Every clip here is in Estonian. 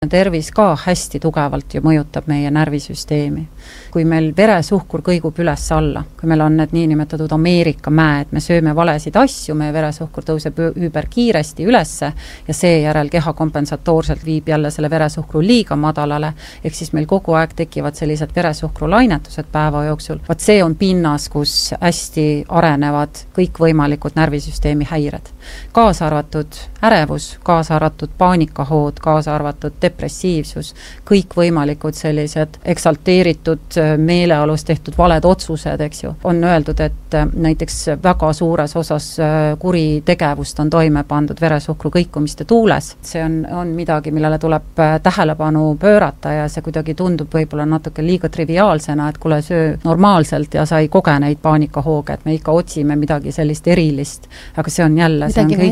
Tervis ka hästi tugevalt ju mõjutab meie närvisüsteemi. Kui meil veresuhkur kõigub üles alla, kui meil on need niinimetatud Ameerika mäed, me sööme valesid asju, meie veresuhkur tõuseb kiiresti ülesse ja seejärel keha kompensatoorselt viib jälle selle veresuhkru liiga madalale, ehk siis meil kogu aeg tekivad sellised veresuhkrulainetused päeva jooksul. Vaat see on pinnas, kus hästi arenevad kõikvõimalikud närvisüsteemi häired. Kaasa arvatud ärevus, kaasa arvatud paanikahood, kaasa arvatud depressiivsus, kõik võimalikud sellised eksalteeritud meeleolus tehtud valed otsused, eks ju. On öeldud, et näiteks väga suures osas kuritegevust on toime pandud veresuhkru kõikumiste tuules. See on midagi, millele tuleb tähelepanu pöörata ja see kuidagi tundub võib-olla natuke liiga triviaalsena, et kuule söö normaalselt ja sa ei koge neid paanikahooge, et me ikka otsime midagi sellist erilist, aga see on jälle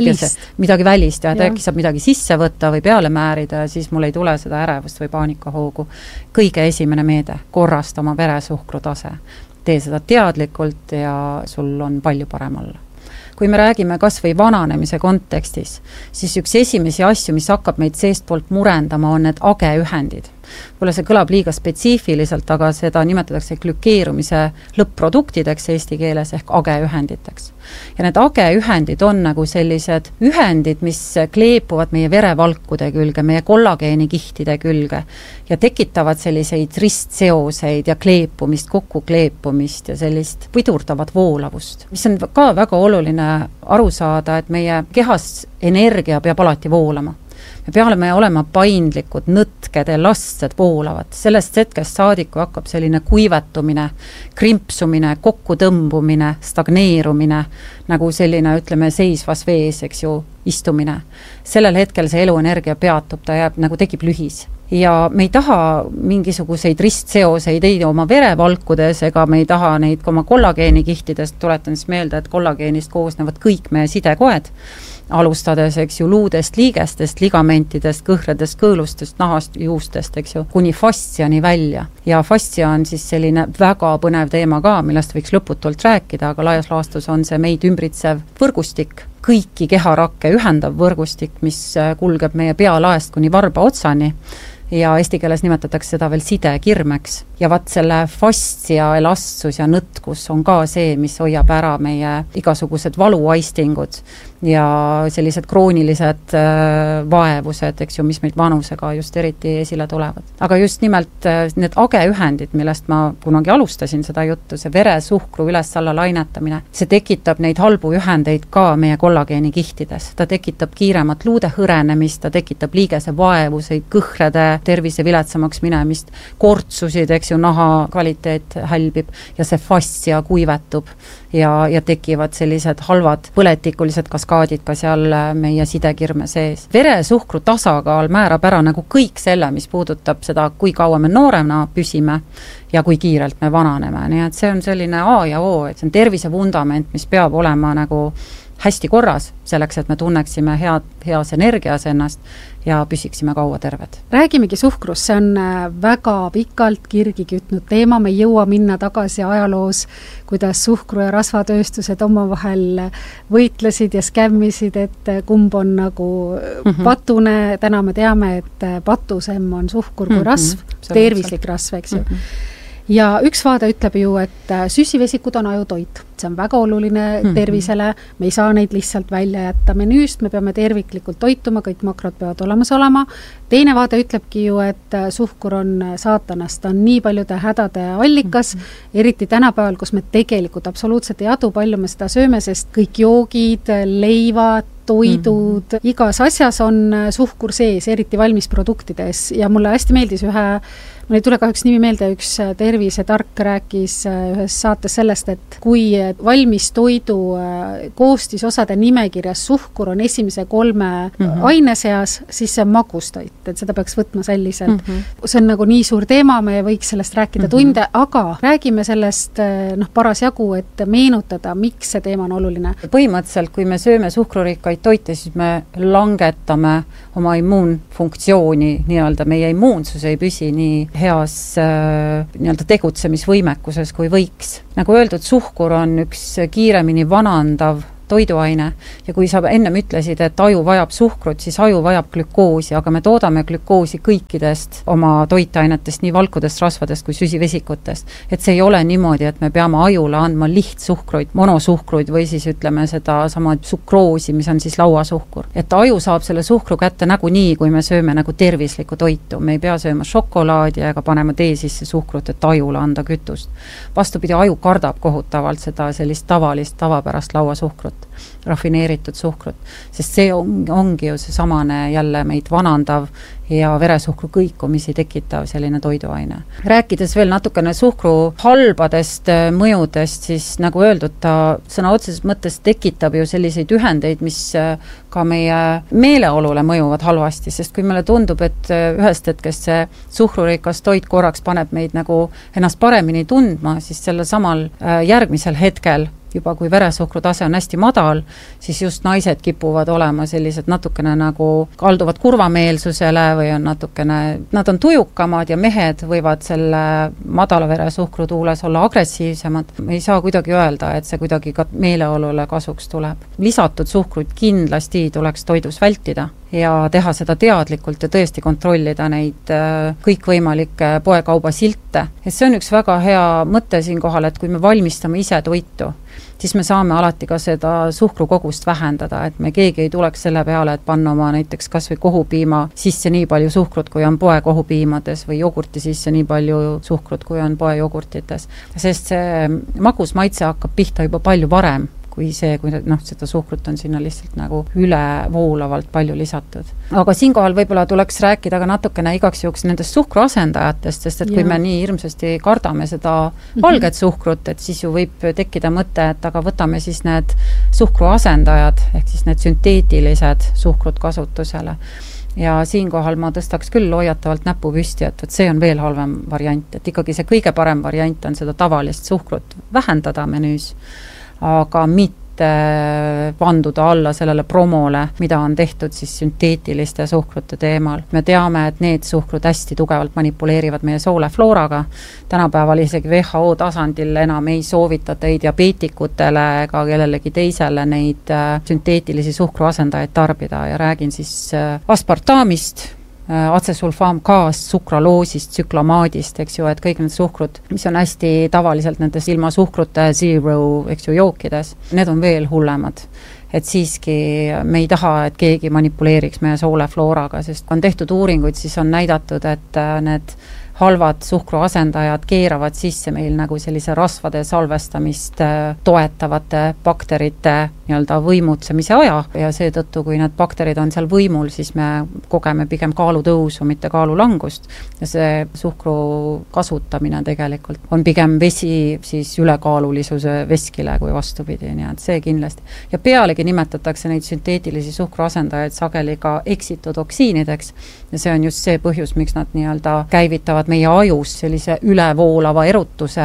midagi välist ja äkki saab midagi sisse võtta või peale määrida ja siis mul ei tule seda ärevust või paanikahoogu. Kõige esimene meede, korrasta oma veresuhkru tase. Tee seda teadlikult ja sul on palju parem olla. Kui me räägime kas või vananemise kontekstis, siis üks esimesi asju, mis hakkab meid seestpoolt murendama, on need ageühendid. Võib-olla see kõlab liiga spetsiifiliselt, aga seda nimetatakse glükeerumise lõpp-produktideks eesti keeles ehk ageühenditeks. Ja need ageühendid on nagu sellised ühendid, mis kleepuvad meie verevalkude külge, meie kollageenkihtide külge ja tekitavad selliseid ristseoseid ja kleepumist, kokkukleepumist ja sellist pidurdavat voolavust. Mis on ka väga oluline aru saada, et meie kehas energia peab alati voolama. Me peame olema paindlikud, nõtked, elastsed, voolavad. Sellest hetkest saadiku hakkab selline kuivetumine, krimpsumine, kokkutõmbumine, stagneerumine, nagu selline, ütleme, seisvas vees, eks ju, istumine. Sellel hetkel see eluenergia peatub, ta jääb nagu tekib lühis. Ja me ei taha mingisuguseid ristseoseid ei oma verevalkudes ega me ei taha neid oma kollageenkihtidest, tuletan siis meelde, et kollageenist koosnevad kõik meie sidekoed, alustades, eks ju, luudest, liigestest, ligamentidest, kõhredest, kõõlustest, nahast, juustest, eks ju, kuni fastsiani välja. Ja fassia on siis selline väga põnev teema ka, millest võiks lõputult rääkida, aga laias laastus on see meid ümbritsev võrgustik, kõiki keharakke ühendav võrgustik, mis kulgeb meie pealaest kuni varba otsani ja eesti keeles nimetatakse seda veel sidekirmeks. Ja vaat selle fassia, elastsus ja nõtkus on ka see, mis hoiab ära meie igasugused valuaistingud ja sellised kroonilised vaevused, eks ju, mis meid vanusega just eriti esile tulevad. Aga just nimelt need ageühendid, millest ma kunagi alustasin seda juttu, see veresuhkru üles-alla lainetamine, see tekitab neid halbu ühendeid ka meie kollageenikihtides. Ta tekitab kiiremat luude hõrenemist, ta tekitab liigese vaevuseid, kõhrede tervise viletsamaks minemist, kortsusid, eks ju, naha kvaliteet hälbib ja see fassia kuivetub ja tekivad sellised halvad põletikulised kaskaadid ka seal meie sidekirme sees. Veresuhkru tasakaal määrab ära nagu kõik selle, mis puudutab seda, kui kaua me noorena püsime ja kui kiirelt me vananeme. Nii et see on selline A ja O, et see on tervise vundament, mis peab olema nagu hästi korras, selleks, et me tunneksime heas energias ennast ja püsiksime kaua terved. Räägimegi suhkrust, see on väga pikalt kirgi kütnud teema, me ei jõua minna tagasi ajaloos, kuidas suhkru- ja rasvatööstused omavahel võitlesid ja skämmisid, et kumb on nagu patune, täna me teame, et patusem on suhkur kui rasv, tervislik rasv, eks ju. Ja üks vaade ütleb ju, et süsivesikud on ajutoit. See on väga oluline tervisele, me ei saa neid lihtsalt välja jätta menüüst, me peame terviklikult toituma, kõik makrod peavad olemas olema. Teine vaade ütlebki ju, et suhkur on saatanast, ta on nii paljude hädade allikas, eriti tänapäeval, kus me tegelikult absoluutselt ei adu, palju me seda sööme, sest kõik joogid, leivad, toidud, igas asjas on suhkur sees, eriti valmisproduktides ja mulle hästi meeldis mul ei tule kahjuks nimi meelde, üks tervisetark rääkis ühes saates sellest, et kui valmis toidu koostisosade nimekirjas suhkur on esimese 3 aine seas, siis see on magustoit, et seda peaks võtma selliselt. See on nagu nii suur teema, me võiks sellest rääkida tunde, aga räägime sellest parasjagu, et meenutada, miks see teema on oluline. Põhimõtteliselt, kui me sööme suhkrurikkaid toite, siis me langetame oma immuunfunktsiooni, nii-öelda meie immuunsus ei püsi nii heas nii-öelda tegutsemisvõimekuses kui võiks. Nagu öeldud, suhkur on üks kiiremini vanandav toiduaine ja kui sa ennem ütlesid, et aju vajab suhkrut, siis aju vajab glükoosi, aga me toodame glükoosi kõikidest oma toitainetest, nii valkudest, rasvadest kui süsivesikutest. Et see ei ole niimoodi, et me peame ajule andma lihtsuhkruid, monosuhkruid või siis ütleme seda sama sukroosi, mis on siis lauasuhkur. Et aju saab selle suhkru kätte nagunii, kui me sööme nagu tervislikku toitu. Me ei pea sööma šokolaadi ega panema tee sisse suhkrut, et ajule anda kütust. Vastupidi, aju kardab kohutavalt seda sellist tavapärast lauasuhkrut, rafineeritud suhkrut, sest see ongi ju see samane jälle meid vanandav ja veresuhkru kõikumisi tekitav selline toiduaine. Rääkides veel natukene suhkru halbadest mõjudest, siis nagu öeldud, ta sõna otseses mõttes tekitab ju selliseid ühendeid, mis ka meie meeleolule mõjuvad halvasti, sest kui meile tundub, et ühest hetkest see suhkrurikas toit korraks paneb meid nagu ennast paremini tundma, siis selle samal järgmisel hetkel juba kui veresuhkru tase on hästi madal, siis just naised kipuvad olema sellised natukene nagu kalduvad kurvameelsusele või on natukene, nad on tujukamad ja mehed võivad selle madala veresuhkru tuules olla agressiivsemad. Me ei saa kuidagi öelda, et see kuidagi ka meeleolule kasuks tuleb. Lisatud suhkruid kindlasti tuleks toidus vältida ja teha seda teadlikult ja tõesti kontrollida neid kõikvõimalikke poekauba silte. Et see on üks väga hea mõte siinkohal, et kui me valmistame ise toitu, siis me saame alati ka seda suhkrukogust vähendada, et me keegi ei tuleks selle peale, et panna oma näiteks kas või kohupiima sisse nii palju suhkrut, kui on poe kohupiimades või jogurti sisse nii palju suhkrut, kui on poe jogurtites. Sest see magus maitse hakkab pihta juba palju varem kui see, kui seda suhkrut on sinna lihtsalt nagu ülevoolavalt palju lisatud. Aga siinkohal võib-olla tuleks rääkida ka natukene igaks juhuks nendest suhkruasendajatest, sest et kui me nii hirmsasti kardame seda valget suhkrut, et siis ju võib tekkida mõte, et aga võtame siis need suhkruasendajad, ehk siis need sünteetilised suhkrut kasutusele. Ja siinkohal ma tõstaks küll hoiatavalt näpu püsti, et see on veel halvem variant, et ikkagi see kõige parem variant on seda tavalist suhkrut vähendada menüüs, aga mitte vanduda alla sellele promole, mida on tehtud siis sünteetiliste suhkrute teemal. Me teame, et need suhkrud hästi tugevalt manipuleerivad meie sooleflooraga. Tänapäeval isegi WHO tasandil enam ei soovitata ei diabeetikutele ega kellelegi teisele neid sünteetilisi suhkruasendajaid tarbida ja räägin siis aspartamist, atsesulfaamgaasist, sukraloosist, tsüklamaadist, eks ju, et kõik need suhkrud, mis on hästi tavaliselt nendes ilma suhkrute zero, eks ju, jookides, need on veel hullemad. Et siiski me ei taha, et keegi manipuleeriks meie sooleflooraga, sest on tehtud uuringuid, siis on näidatud, et need halvad suhkruasendajad keeravad sisse meil nagu sellise rasvade salvestamist toetavate bakterite nii-öelda võimutsemise aja ja seetõttu, kui need bakterid on seal võimul, siis me kogeme pigem kaalutõusu, mitte kaalulangust ja see suhkru kasutamine tegelikult on pigem vesi siis ülekaalulisuse veskile kui vastupidi, nii et see kindlasti. Ja pealegi nimetatakse neid sünteetilisi suhkruasendajaid sageli ka eksitotoksiinideks ja see on just see põhjus, miks nad nii-öelda käivitavad meie ajus sellise ülevoolava erutuse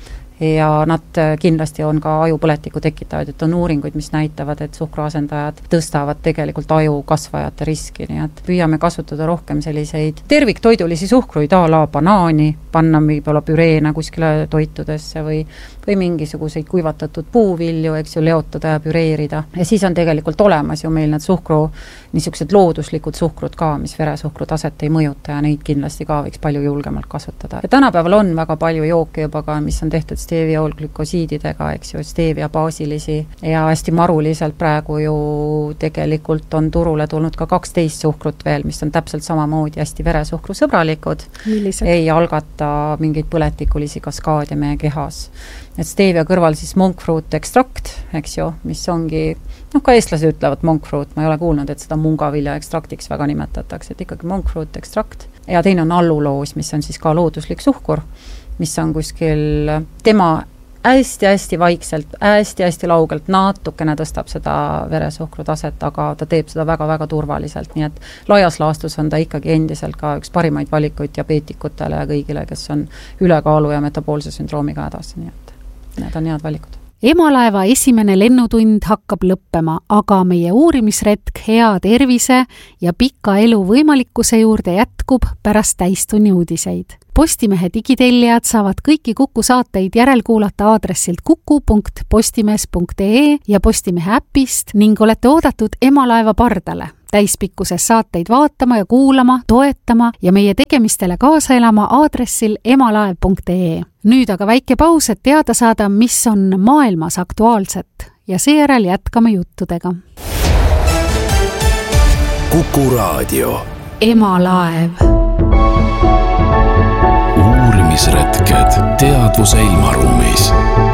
ja nad kindlasti on ka ajupõletiku tekitavad, et on uuringuid, mis näitavad, et suhkruasendajad tõstavad tegelikult aju kasvajate riski, nii et püüame kasutada rohkem selliseid terviktoidulisi suhkruid, a la banaani, panna võib-olla püreena kuskile toitudesse või mingisuguseid kuivatatud puuvilju, eks ju, leotada ja püreerida. Ja siis on tegelikult olemas ju meil need niisugused looduslikud suhkrud ka, mis veresuhkru taset ei mõjuta ja neid kindlasti ka võiks palju julgemalt kasutada. Ja tänapäeval on väga palju jooke juba ka, mis on tehtud steviolglükosiididega, eks ju, stevia baasilisi ja hästi maruliselt praegu ju tegelikult on turule tulnud ka 12 suhkrut veel, mis on täpselt samamoodi hästi veresuhkru sõbralikud. Millised? Ei algata mingeid põletikulisi kaskaade meie kehas. Et stevia kõrval siis monk fruit ekstrakt, eks ju, mis ongi, ka eestlased ütlevad monk fruit, ma ei ole kuulnud, et seda mungavilja ekstraktiks väga nimetatakse, et ikkagi monk fruit ekstrakt. Ja teine on alluloos, mis on siis ka looduslik suhkur, mis on kuskil tema hästi-hästi vaikselt, hästi-hästi laugelt natukene tõstab seda veresuhkru taset, aga ta teeb seda väga-väga turvaliselt, nii et laias laastus on ta ikkagi endiselt ka üks parimaid valikuid diabeetikutele ja kõigile, kes on ülekaalu ja metaboolse sündroomiga hädas, nii et need on head valikud. Emalaeva esimene lennutund hakkab lõppema, aga meie uurimisretk hea tervise ja pika elu võimalikkuse juurde jätkub pärast täistunni uudiseid. Postimehe digitellijad saavad kõiki Kuku saateid järelkuulata aadressilt kuku.postimees.ee ja Postimehe äpist ning olete oodatud Emalaeva pardale, täispikkuses saateid vaatama ja kuulama, toetama ja meie tegemistele kaasa elama aadressil emalaev.ee. Nüüd aga väike paus, et teada saada, mis on maailmas aktuaalset ja seejärel jätkame juttudega. Kuku raadio. Emalaev. Uurimisretked teadvuse ilmaruumis.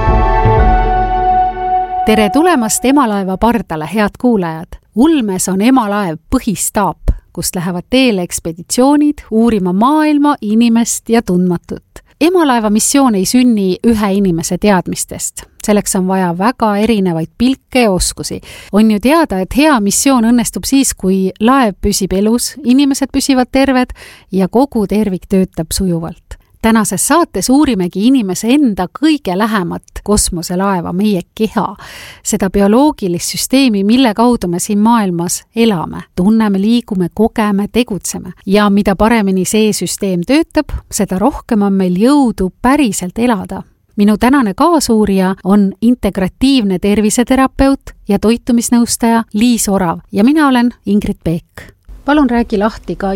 Tere tulemast Emalaeva pardale, head kuulajad! Ulmes on Emalaev põhistaap, kust lähevad teele ekspeditsioonid uurima maailma, inimest ja tundmatut. Emalaeva missioon ei sünni ühe inimese teadmistest. Selleks on vaja väga erinevaid pilke ja oskusi. On ju teada, et hea missioon õnnestub siis, kui laev püsib elus, inimesed püsivad terved ja kogu tervik töötab sujuvalt. Tänases saates uurimegi inimese enda kõige lähemat kosmoselaeva, meie keha, seda bioloogilist süsteemi, mille kaudu me siin maailmas elame, tunneme, liigume, kogeme, tegutseme. Ja mida paremini see süsteem töötab, seda rohkem on meil jõudu päriselt elada. Minu tänane kaasuurija on integratiivne terviseterapeut ja toitumisnõustaja Liis Orav ja mina olen Ingrid Peek. Palun räägi lahti ka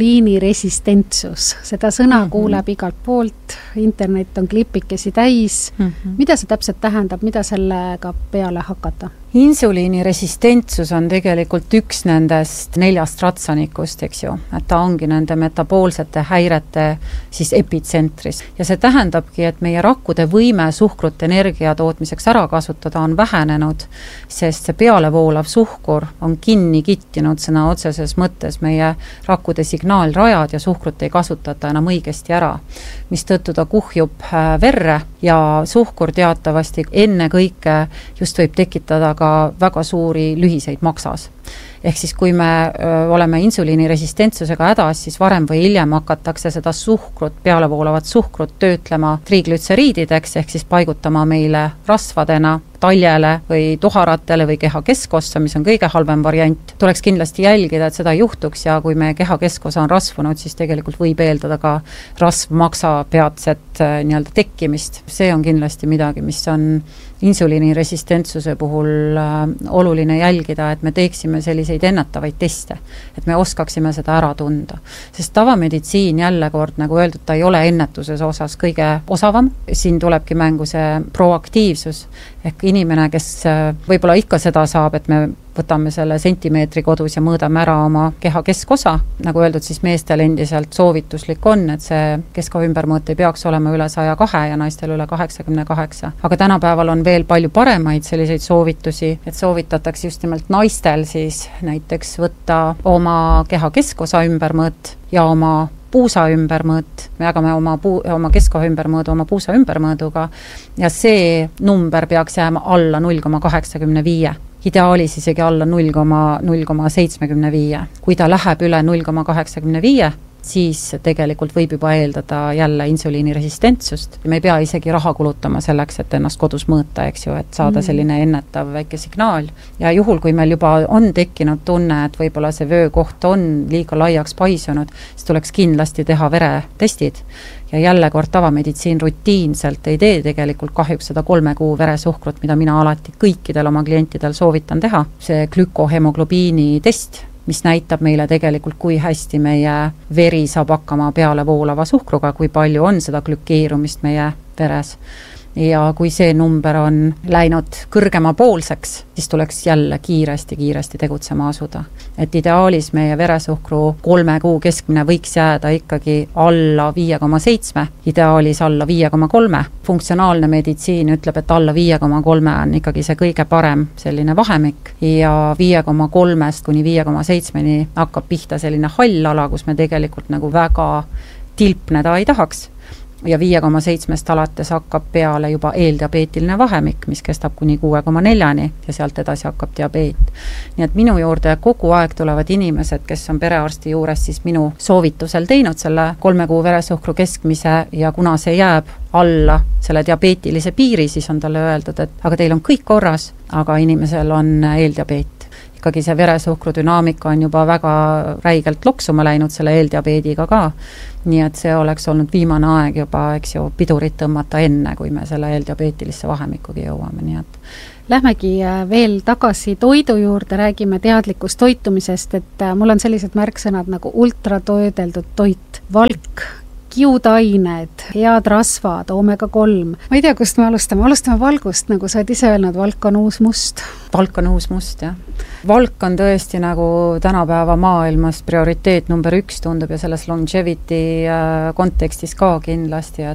insuliiniresistentsus. Seda sõna kuuleb igalt poolt, internet on klipikesi täis. Mida see täpselt tähendab, mida sellega peale hakata? Insuliiniresistentsus on tegelikult üks nendest 4 ratsanikust, eks ju, et ta ongi nende metaboolsete häirete siis epitsentris. Ja see tähendabki, et meie rakkude võime suhkrut energia tootmiseks ära kasutada on vähenenud, sest see pealevoolav suhkur on kinni kittinud sõna otseses mõttes meie rakkude signaalrajad ja suhkrut ei kasutata enam õigesti ära, mis tõttu ta kuhjub verre ja suhkur teatavasti enne kõike just võib tekitada ka väga suuri lühiseid maksas. Ehk siis kui me oleme insuliiniresistentsusega hädas, siis varem või hiljem hakatakse seda suhkrut, pealevoolavat suhkrut töötlema triiglütseriidideks, ehk siis paigutama meile rasvadena taljele või tuharatele või keha keskossa, mis on kõige halvem variant. Tuleks kindlasti jälgida, et seda juhtuks ja kui meie keha keskosa on rasvunud, siis tegelikult võib eeldada ka rasvmaksa peatset nii-öelda tekkimist. See on kindlasti midagi, mis on insuliiniresistentsuse puhul oluline jälgida, et me teeksime selliseid ennetavaid teste, et me oskaksime seda ära tunda. Sest tavameditsiin jälle kord, nagu öeldud, ta ei ole ennetuses osas kõige osavam. Siin tulebki mängu see proaktiivsus, ehk inimene, kes võib-olla ikka seda saab, et me võtame selle sentimeetri kodus ja mõõdame ära oma keha keskosa. Nagu öeldud, siis meestel endiselt soovituslik on, et see keskoha ümbermõõt ei peaks olema üle 102 ja naistel üle 88. Aga tänapäeval on veel palju paremaid selliseid soovitusi, et soovitatakse just nimelt naistel siis näiteks võtta oma keha keskosa ümbermõõt ja oma puusa ümbermõõt, me jagame oma keskoha ümbermõõdu oma puusa ümbermõõduga ja see number peaks jääma alla 0,85. Ideaalis isegi alla 0,75. Kui ta läheb üle 0,85, siis tegelikult võib juba eeldada jälle insuliiniresistentsust. Me ei pea isegi raha kulutama selleks, et ennast kodus mõõta, eks ju, et saada selline ennetav väike signaal. Ja juhul, kui meil juba on tekkinud tunne, et võib-olla see vöökoht on liiga laiaks paisunud, siis tuleks kindlasti teha veretestid. Ja jälle kord tavameditsiin rutiinselt ei tee tegelikult kahjuks seda 3 kuu veresuhkrut, mida mina alati kõikidel oma klientidel soovitan teha. See glükohemoglobiini test, mis näitab meile tegelikult, kui hästi meie veri saab hakkama peale voolava suhkruga, kui palju on seda glükeerumist meie veres. Ja kui see number on läinud kõrgema poolseks, siis tuleks jälle kiiresti tegutsema asuda. Et ideaalis meie veresuhkru 3 kuu keskmine võiks jääda ikkagi alla 5,7, ideaalis alla 5,3. Funktsionaalne meditsiin ütleb, et alla 5,3 on ikkagi see kõige parem selline vahemik ja 5,3 kuni 5,7 hakkab pihta selline hall ala, kus me tegelikult nagu väga tilpneda ei tahaks. ja 5,7 alates hakkab peale juba eeldiabeetiline vahemik, mis kestab kuni 6,4 ja sealt edasi hakkab diabeet. Nii et minu juurde kogu aeg tulevad inimesed, kes on perearsti juures siis minu soovitusel teinud selle 3 kuu veresuhkru keskmise ja kuna see jääb alla selle diabeetilise piiri, siis on talle öeldud, et aga teil on kõik korras, aga inimesel on eeldiabeet. Ikkagi see veresuhkru dünaamika on juba väga räigelt loksuma läinud selle eeldiabeediga ka, nii et see oleks olnud viimane aeg juba, eks ju, pidurit tõmmata enne, kui me selle eeldiabeetilisse vahemikugi jõuame, nii et Lähmegi veel tagasi toidu juurde, räägime teadlikust toitumisest, et mul on sellised märksõnad nagu ultratoideldud toit, valk, kiudained, head rasvad, omega-3. Ma ei tea, kust me alustame valgust, nagu sa oled ise öelnud, valk on uus must. Valk on uus must, jah. Valk on tõesti nagu tänapäeva maailmas prioriteet number 1 tundub ja selles longevity kontekstis ka kindlasti,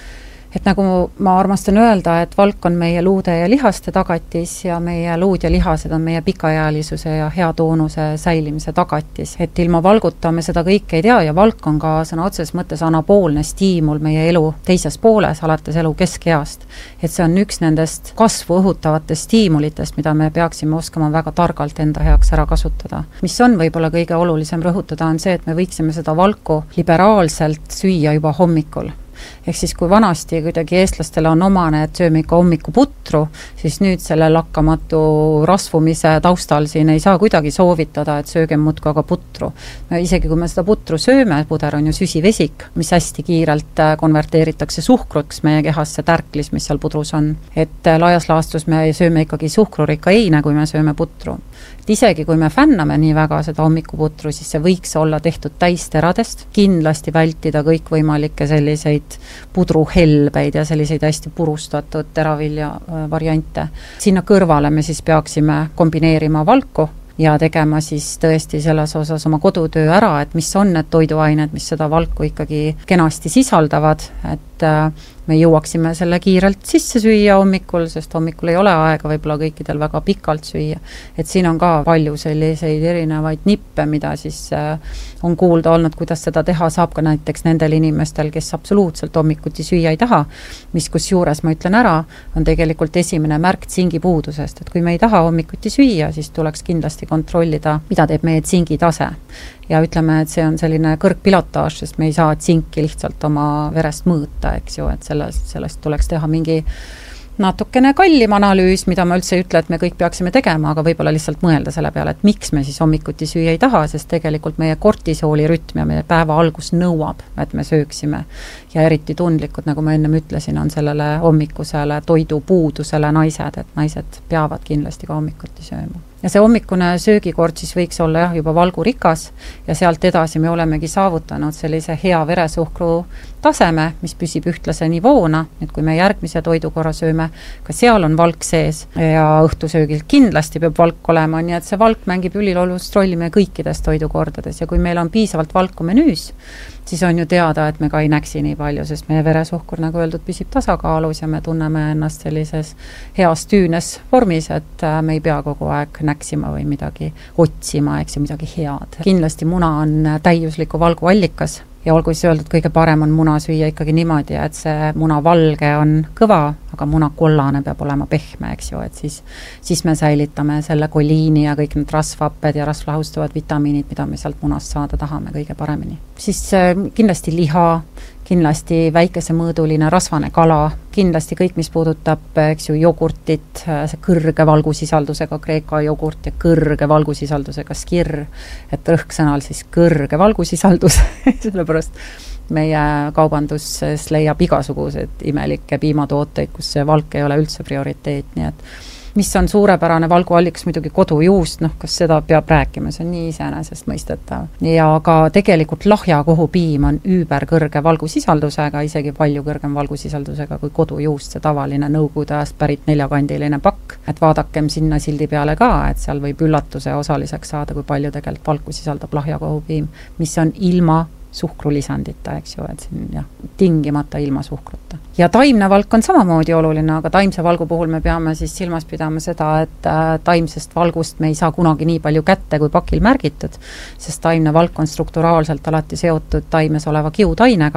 et nagu ma armastan öelda, et valk on meie luude ja lihaste tagatis ja meie luud ja lihased on meie pikaealisuse ja hea toonuse säilimise tagatis. Et ilma valguta me seda kõike ei tea ja valk on ka sõna otseses mõttes anaboolne stiimul meie elu teises pooles, alates elu keskeast. Et see on üks nendest kasvu õhutavatest stiimulitest, mida me peaksime oskama väga targalt enda heaks ära kasutada. Mis on võib-olla kõige olulisem rõhutada on see, et me võiksime seda valku liberaalselt süüa juba hommikul. Ehk siis kui vanasti kuidagi eestlastele on omane, et sööme ikka hommikuputru, siis nüüd selle lakkamatu rasvumise taustal siin ei saa kuidagi soovitada, et söögem muudkui aga putru. Isegi kui me seda putru sööme, puder on ju süsivesik, mis hästi kiirelt konverteeritakse suhkruks meie kehasse tärklis, mis seal pudrus on. Et laias laastus me sööme ikkagi suhkrurikka eine, kui me sööme putru. Et isegi kui me fänname nii väga seda hommikuputru, siis see võiks olla tehtud täisteradest, kindlasti vältida kõikvõimalikke selliseid pudruhelbeid ja selliseid hästi purustatud teravilja variante. Sinna kõrvale me siis peaksime kombineerima valku ja tegema siis tõesti selles osas oma kodutöö ära, et mis on need toiduained, mis seda valku ikkagi kenasti sisaldavad, et me jõuaksime selle kiirelt sisse süüa hommikul, sest hommikul ei ole aega võib-olla kõikidel väga pikalt süüa. Et siin on ka palju selliseid erinevaid nippe, mida siis on kuulda olnud, kuidas seda teha saab ka näiteks nendel inimestel, kes absoluutselt hommikuti süüa ei taha, mis kus juures, ma ütlen ära, on tegelikult esimene märk tsingipuudusest, et kui me ei taha hommikuti süüa, siis tuleks kindlasti kontrollida, mida teeb meie tsingitase. Ja ütleme, et see on selline kõrgpilotaaž, sest me ei saa tsinki lihtsalt oma verest mõõta, eks ju, et sellest tuleks teha mingi natukene kallim analüüs, mida ma üldse ei ütle, et me kõik peaksime tegema, aga võib-olla lihtsalt mõelda selle peale, et miks me siis hommikuti süüa ei taha, sest tegelikult meie kortisooli rütm ja meie päeva algus nõuab, et me sööksime. Ja eriti tundlikud, nagu ma ennem ütlesin, on sellele hommikusele toidupuudusele naised, et naised peavad kindlasti ka hommikuti sööma. Ja see hommikune söögikord siis võiks olla juba valgurikas ja sealt edasi me olemegi saavutanud sellise hea veresuhkru taseme, mis püsib ühtlase nivoona, nüüd kui me järgmise toidukorra sööme, ka seal on valk sees ja õhtusöögilt kindlasti peab valk olema, nii et see valk mängib ülilolust rolli meie kõikides toidukordades ja kui meil on piisavalt valku menüüs, siis on ju teada, et me ka ei näksi nii palju, sest meie veresuhkur, nagu öeldud, püsib tasakaalus ja me tunneme ennast sellises heas tüünes vormis, et me ei pea kogu aeg näksima või midagi otsima, eks ju, midagi head. Kindlasti muna on täiusliku valgu allikas ja olgu siis öeldud, kõige parem on muna süüa ikkagi niimoodi, et see muna valge on kõva, aga muna kollane peab olema pehme, eks ju, et siis me säilitame selle koliini ja kõik need rasvhapped ja rasvlahustavad vitamiinid, mida me sealt munast saada tahame kõige paremini. Siis kindlasti liha, kindlasti väikesemõõduline rasvane kala, kindlasti kõik, mis puudutab, eks ju, jogurtit, see kõrge valgusisaldusega Kreeka jogurt ja kõrge valgusisaldusega skir, et rõhksõnal siis kõrge valgusisaldus, sellepärast meie kaubanduses leiab igasuguseid imelikke piimatooteid, kus see valk ei ole üldse prioriteet, nii et mis on suurepärane valguallikas muidugi kodujuust, kas seda peab rääkima, see on nii iseenesest mõistetav. Ja ka tegelikult lahjakohupiim on üüberkõrge valgusisaldusega, isegi palju kõrgem valgusisaldusega kui kodujuust, see tavaline nõukogude ajast pärit 4-kandiline pakk. Et vaadakem sinna sildi peale ka, et seal võib üllatuse osaliseks saada, kui palju tegelikult valku sisaldab lahjakohupiim, mis on ilma suhkrulisandita, eks ju, et siin jah, tingimata ilma suhkruta. Ja taimne valk on samamoodi oluline, aga taimse valgu puhul me peame siis silmas pidama seda, et taimsest valgust me ei saa kunagi nii palju kätte kui pakil märgitud, sest taimne valk on strukturaalselt alati seotud taimes oleva kiudainega,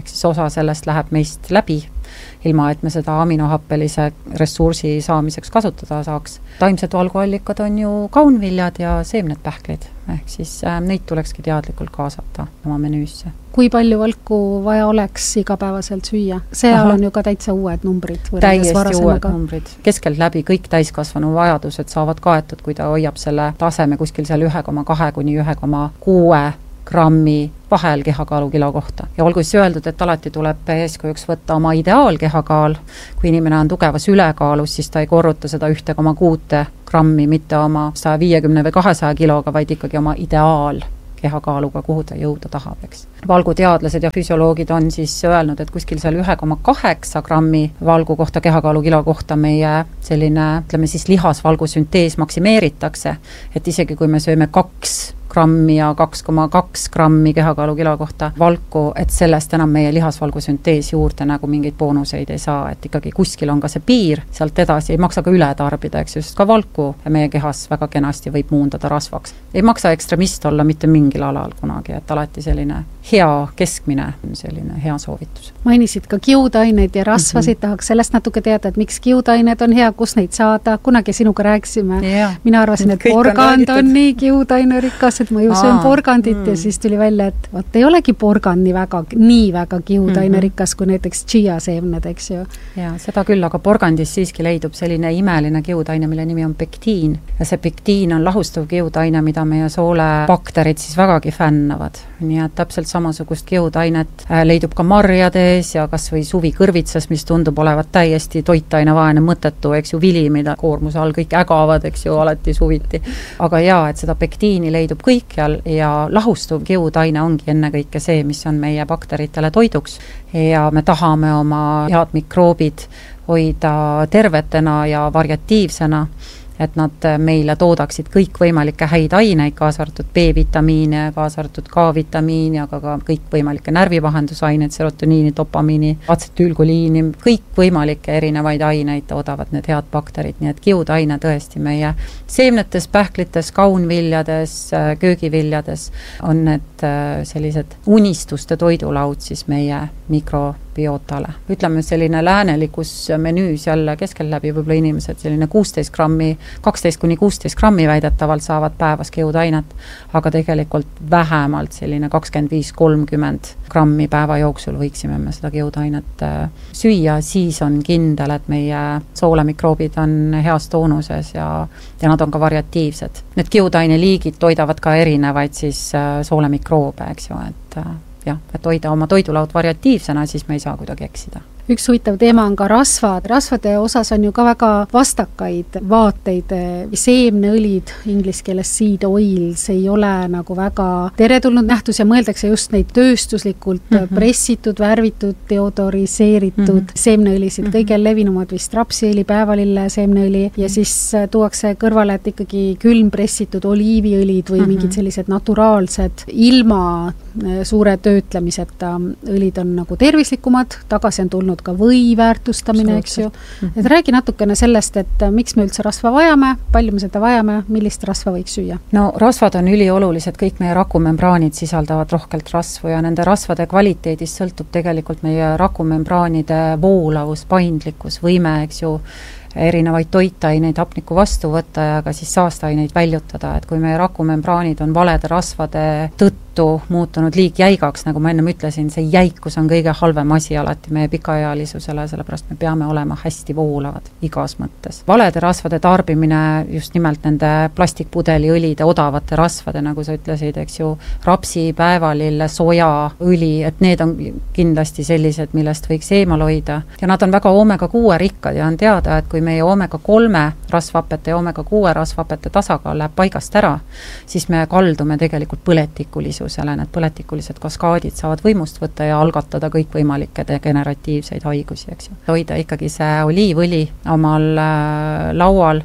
ehk siis osa sellest läheb meist läbi, ilma et me seda aminohappelise ressursi saamiseks kasutada saaks. Taimsed valguallikad on ju kaunviljad ja seemned pähklid, ehk siis neid tulekski teadlikult kaasata oma menüüsse. Kui palju valku vaja oleks igapäevaselt süüa? Seal on ju ka täitsa uued numbrid. Täiesti uued numbrid. Keskelt läbi kõik täiskasvanu vajadused saavad kaetud, kui ta hoiab selle taseme kuskil seal 1,2 kuni 1,6 grammi vahel kehakaalu kilo kohta. Ja olgu siis öeldud, et alati tuleb eeskujuks võtta oma ideaalkehakaal. Kui inimene on tugevas ülekaalus, siis ta ei korruta seda 1,6 grammi, mitte oma 150 või 200 kiloga, vaid ikkagi oma ideaal kehakaaluga, kuhu ta jõuda tahab, eks. Valguteadlased ja füsioloogid on siis öelnud, et kuskil seal 1,8 grammi valgu kohta, kehakaalu kilo kohta meie selline, ütleme siis lihasvalgusüntees maksimeeritakse, et isegi kui me sööme 2 grammi ja 2,2 grammi kehakaalu kilo kohta valku, et sellest enam meie lihasvalgusüntees juurde nagu mingeid boonuseid ei saa, et ikkagi kuskil on ka see piir, sealt edasi ei maksa ka üle tarbida, eks just ka valku meie kehas väga kenasti võib muundada rasvaks. Ei maksa ekstremist olla mitte mingil alal kunagi, et alati selline hea keskmine, selline hea soovitus. Mainisid ka kiudaineid ja rasvasid, tahaks sellest natuke teada, et miks kiudained on hea, kus neid saada, kunagi sinuga rääkisime. Mina arvasin, et porgand on nii kiudainerikas, et ma ju söön porgandit ja siis tuli välja, et vaat ei olegi porgand nii väga kiudainerikas kui näiteks chia-seemned, eks ju. Ja seda küll, aga porgandis siiski leidub selline imeline kiudaine, mille nimi on pektiin. Ja see pektiin on lahustuv kiudaine, mida meie soolebakterid siis vägagi fännavad. Nii et täpselt samasugust kiudainet leidub ka marjades ja kas või suvikõrvitsas, mis tundub olevat täiesti toitainevaene mõttetu, eks ju, vili, mida koormuse all kõik ägavad, eks ju, alati suviti. Aga jaa, et seda pektiini leidub kõikjal ja lahustuv kiudaine ongi ennekõike see, mis on meie bakteritele toiduks ja me tahame oma head mikroobid hoida tervetena ja variatiivsena, et nad meile toodaksid kõikvõimalikke häid aineid, kaasa arvatud B-vitamiine, kaasa arvatud K-vitamiini, aga ka kõikvõimalikke närvivahendusaineid, serotoniini, dopamiini, atsetüülkoliini, kõikvõimalikke erinevaid aineid toodavad need head bakterid, nii et kiudaine tõesti meie seemnetes, pähklites, kaunviljades, köögiviljades on need sellised unistuste toidulaud siis meie mikrobiotale. Ütleme selline läänelikus menüüs jälle keskel läbi võib-olla inimesed selline 12 kuni 16 grammi väidetavalt saavad päevas kiudainet, aga tegelikult vähemalt selline 25-30 grammi päeva jooksul võiksime me seda kiudainet süüa, siis on kindel, et meie soolemikroobid on heas toonuses ja nad on ka variatiivsed. Need kiudaine liigid toidavad ka erinevaid siis soolemikroobе, eks ju, et hoida oma toidulaud variatiivsena, siis me ei saa kuidagi eksida. Üks huvitav teema on ka rasvad. Rasvade osas on ju ka väga vastakaid vaateid. Seemneõlid, inglise keeles seed oils, ei ole nagu väga teretulnud nähtus ja mõeldakse just neid tööstuslikult pressitud, värvitud, deodoriseeritud seemneõlisid. Kõige levinumad vist rapsiõli, päevalille seemneõli ja siis tuuakse kõrvale, et ikkagi külmpressitud oliiviõlid või mingid sellised naturaalsed ilma suure töötlemiseta õlid on nagu tervislikumad, tagasi on tulnud ka või väärtustamine, eks ju. Et räägi natukene sellest, et miks me üldse rasva vajame, palju me seda vajame, millist rasva võiks süüa? No rasvad on üliolulised, kõik meie rakumembraanid sisaldavad rohkelt rasvu ja nende rasvade kvaliteedist sõltub tegelikult meie rakumembraanide voolavus, paindlikkus, võime, eks ju, erinevaid toitaineid hapniku vastu võtta ja ka siis saastaineid väljutada, et kui meie rakumembraanid on valede rasvade tõttu muutunud liigjäigaks, nagu ma ennem ütlesin, see jäikus on kõige halvem asi alati meie pikaealisusele, sellepärast me peame olema hästi voolavad igas mõttes. Valede rasvade tarbimine, just nimelt nende plastikpudeli õlide, odavate rasvade, nagu sa ütlesid, eks ju, rapsi, päevalille, soja, õli, et need on kindlasti sellised, millest võiks eemal hoida. Ja nad on väga omega-6 rikkad ja on teada, et kui meie omega-3 rasvhapete ja omega-6 rasvhapete tasakaal läheb paigast ära, siis me kaldume tegelikult põletikulisusele. Need põletikulised kaskaadid saavad võimust võtta ja algatada kõikvõimalikke degeneratiivseid haigusi, eks ju. Hoida ikkagi see oliivõli omal laual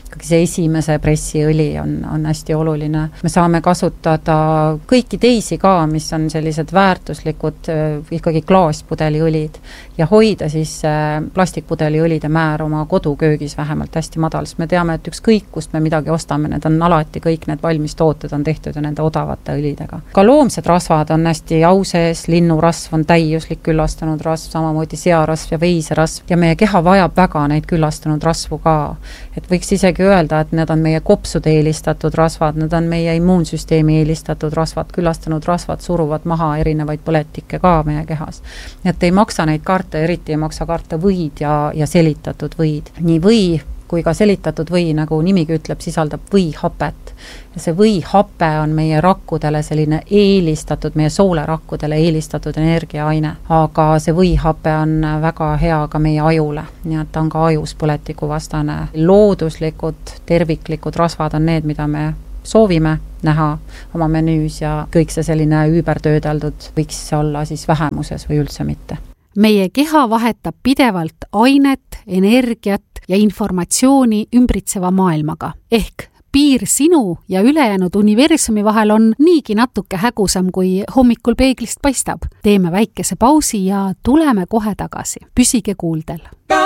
see esimese pressiõli on hästi oluline. Me saame kasutada kõiki teisi ka, mis on sellised väärtuslikud ikkagi klaaspudeliõlid ja hoida siis plastikpudeliõlide määr oma koduköögis vähemalt hästi madal, sest me teame, et ükskõik, kust me midagi ostame, need on alati kõik need valmistooted on tehtud ja nende odavate õlidega. Ka loomsed rasvad on hästi au sees, linnurasv on täiuslik küllastunud rasv, samamoodi searasv ja veiserasv ja meie keha vajab väga neid küllastunud rasvu ka. Et võiks isegi öelda, et need on meie kopsude eelistatud rasvad, need on meie immuunsüsteemi eelistatud rasvad, küllastunud rasvad suruvad maha erinevaid põletikke ka meie kehas. Et ei maksa neid karta, eriti ei maksa karta võid ja selitatud võid. Nii või kui ka selitatud või, nagu nimigi ütleb, sisaldab võihapet. Ja see võihape on meie rakkudele selline eelistatud, meie soolerakkudele eelistatud energiaaine. Aga see võihape on väga hea ka meie ajule, nii et ta on ka ajus põletikuvastane. Looduslikud, terviklikud rasvad on need, mida me soovime näha oma menüüs ja kõik see selline üübertöödeldud võiks olla siis vähemuses või üldse mitte. Meie keha vahetab pidevalt ainet, energiat ja informatsiooni ümbritseva maailmaga. Ehk piir sinu ja ülejäänud universumi vahel on niigi natuke hägusam, kui hommikul peeglist paistab. Teeme väikese pausi ja tuleme kohe tagasi. Püsige kuuldel.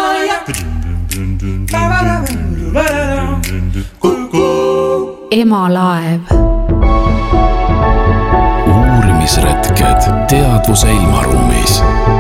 Emalaev. Uurimisretked teadvuse ilmaruumis.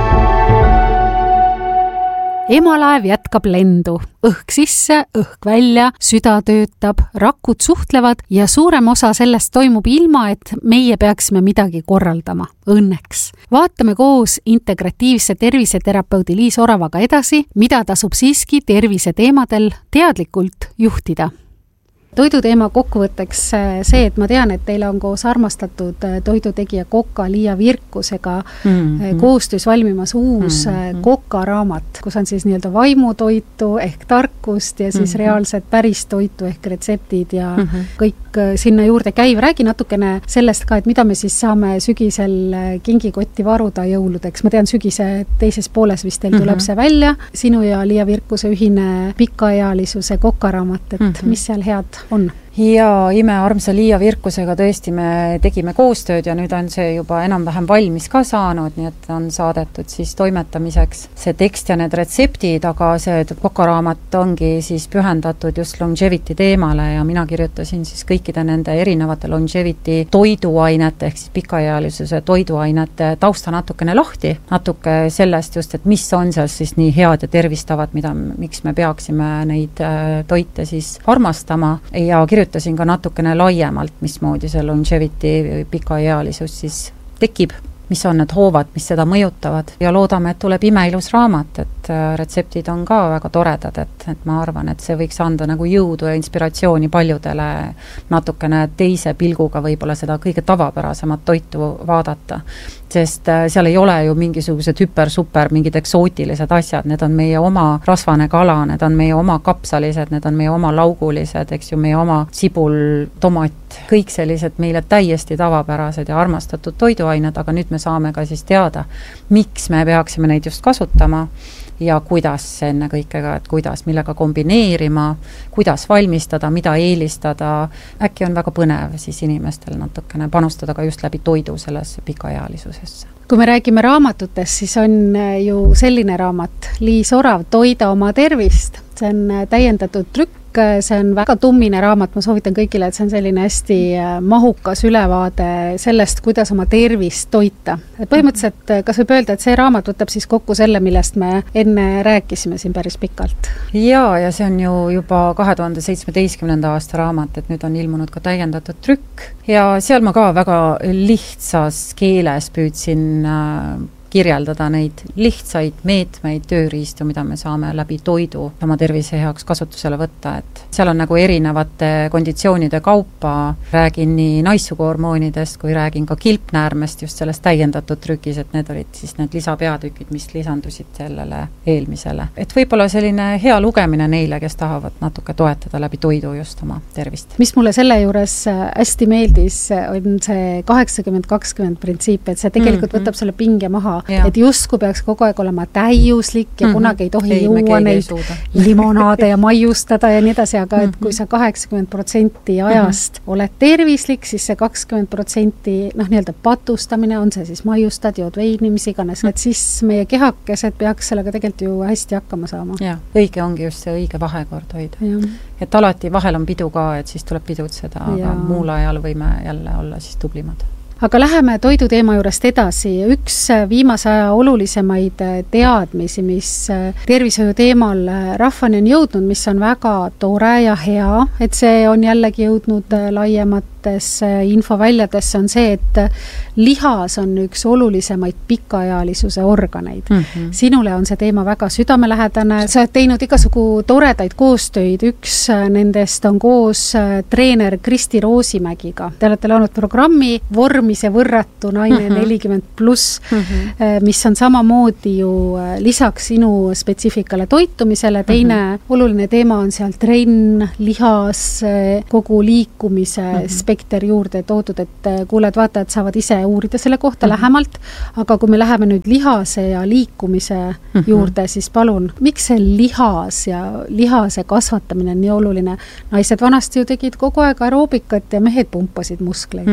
Emalaev jätkab lendu. Õhk sisse, õhk välja, süda töötab, rakud suhtlevad ja suurem osa sellest toimub ilma, et meie peaksime midagi korraldama. Õnneks. Vaatame koos integratiivse terviseterapeudi Liis Oravaga edasi, mida tasub siiski tervise teemadel teadlikult juhtida. Toiduteema kokkuvõtteks see, et ma tean, et teile on koos armastatud toidutegija Koka Liia Virkusega koostöös valmimas uus Koka raamat, kus on siis nii-öelda vaimutoitu ehk tarkust ja siis reaalset päris toitu ehk retseptid ja kõik sinna juurde käiv. Räägi natukene sellest ka, et mida me siis saame sügisel kingikotti varuda jõuludeks. Ma tean, sügise teises pooles vist teil tuleb see välja. Sinu ja Liia Virkuse ühine pikaealisuse Koka raamat, et mis seal head on? Ja imearmsa Liia Virkusega tõesti me tegime koostööd ja nüüd on see juba enam-vähem valmis ka saanud, nii et on saadetud siis toimetamiseks see tekst ja need retseptid, aga see Koka raamat ongi siis pühendatud just longevity teemale ja mina kirjutasin siis kõikide nende erinevate longevity toiduainete ehk siis pikaealisuse toiduainete tausta natukene lahti, natuke sellest just, et mis on seal siis nii head ja tervistavad, miks me peaksime neid toite siis armastama ja kirjutasin ka natukene laiemalt, mismoodi see longevity pikaealisus siis tekib, mis on need hoovad, mis seda mõjutavad ja loodame, et tuleb imeilus raamat, et retseptid on ka väga toredad, et ma arvan, et see võiks anda nagu jõudu ja inspiratsiooni paljudele natukene teise pilguga võib-olla seda kõige tavapärasemat toitu vaadata, sest seal ei ole ju mingisugused super, mingid eksootilised asjad, need on meie oma rasvane kala, need on meie oma kapsalised, need on meie oma laugulised, eks ju, meie oma sibul, tomat, kõik sellised meile täiesti tavapärased ja armastatud toiduained, aga nüüd me saame ka siis teada, miks me peaksime neid just kasutama ja kuidas enne kõikega, et kuidas, millega kombineerima, kuidas valmistada, mida eelistada. Äkki on väga põnev siis inimestel natukene panustada ka just läbi toidu sellesse pikaealisusesse. Kui me räägime raamatutest, siis on ju selline raamat Liis Orav, Toida oma tervist. See on täiendatud trükk, see on väga tummine raamat, ma soovitan kõigile, et see on selline hästi mahukas ülevaade sellest, kuidas oma tervist toita. Põhimõtteliselt, kas võib öelda, et see raamat võtab siis kokku selle, millest me enne rääkisime siin päris pikalt? Ja see on ju juba 2017. aasta raamat, et nüüd on ilmunud ka täiendatud trükk ja seal ma ka väga lihtsas keeles püüdsin kirjeldada neid lihtsaid meetmeid, tööriistu, mida me saame läbi toidu oma tervise heaks kasutusele võtta, et seal on nagu erinevate konditsioonide kaupa, räägin nii naissuguhormoonidest kui räägin ka kilpnäärmest just sellest täiendatud trükis, et need olid siis need lisapeatükid, mis lisandusid sellele eelmisele. Et võib-olla selline hea lugemine neile, kes tahavad natuke toetada läbi toidu just oma tervist. Mis mulle selle juures hästi meeldis, on see 80-20 printsiip, et see tegelikult võtab selle pinge maha. et justkui peaks kogu aeg olema täiuslik ja kunagi ei tohi juua neid limonaade ja maiustada ja nii edasi, aga et kui sa 80% ajast oled tervislik, siis see 20% nii-öelda patustamine, on see siis maiustad, jood veini, mis iganes, et siis meie kehakesed peaks sellega tegelikult ju hästi hakkama saama. Ja, õige ongi just see õige vahekord hoida. Et alati vahel on pidu ka, et siis tuleb pidutseda, aga muul ajal võime jälle olla siis tublimad. Aga läheme toiduteema juurest edasi. Üks viimase aja olulisemaid teadmisi, mis tervishoiu teemal rahvani on jõudnud, mis on väga tore ja hea, et see on jällegi jõudnud laiematesse infoväljadesse, on see, et lihas on üks olulisemaid pikaealisuse organeid. Sinule on see teema väga südamelähedane. Sa oled teinud igasugu toredaid koostöid. Üks nendest on koos treener Kristi Roosimägiga. Te olete loonud programmi Vormise võrratu naine 40+, mis on samamoodi ju lisaks sinu spetsiifikale toitumisele. Teine oluline teema on seal trenn, lihas, kogu liikumise spekter juurde toodud, et kuuled vaatajad saavad ise uurida selle kohta lähemalt, aga kui me läheme nüüd lihase ja liikumise juurde, siis palun, miks see lihas ja lihase kasvatamine on nii oluline? Naised vanasti ju tegid kogu aeg aeroobikat ja mehed pumpasid muskleid.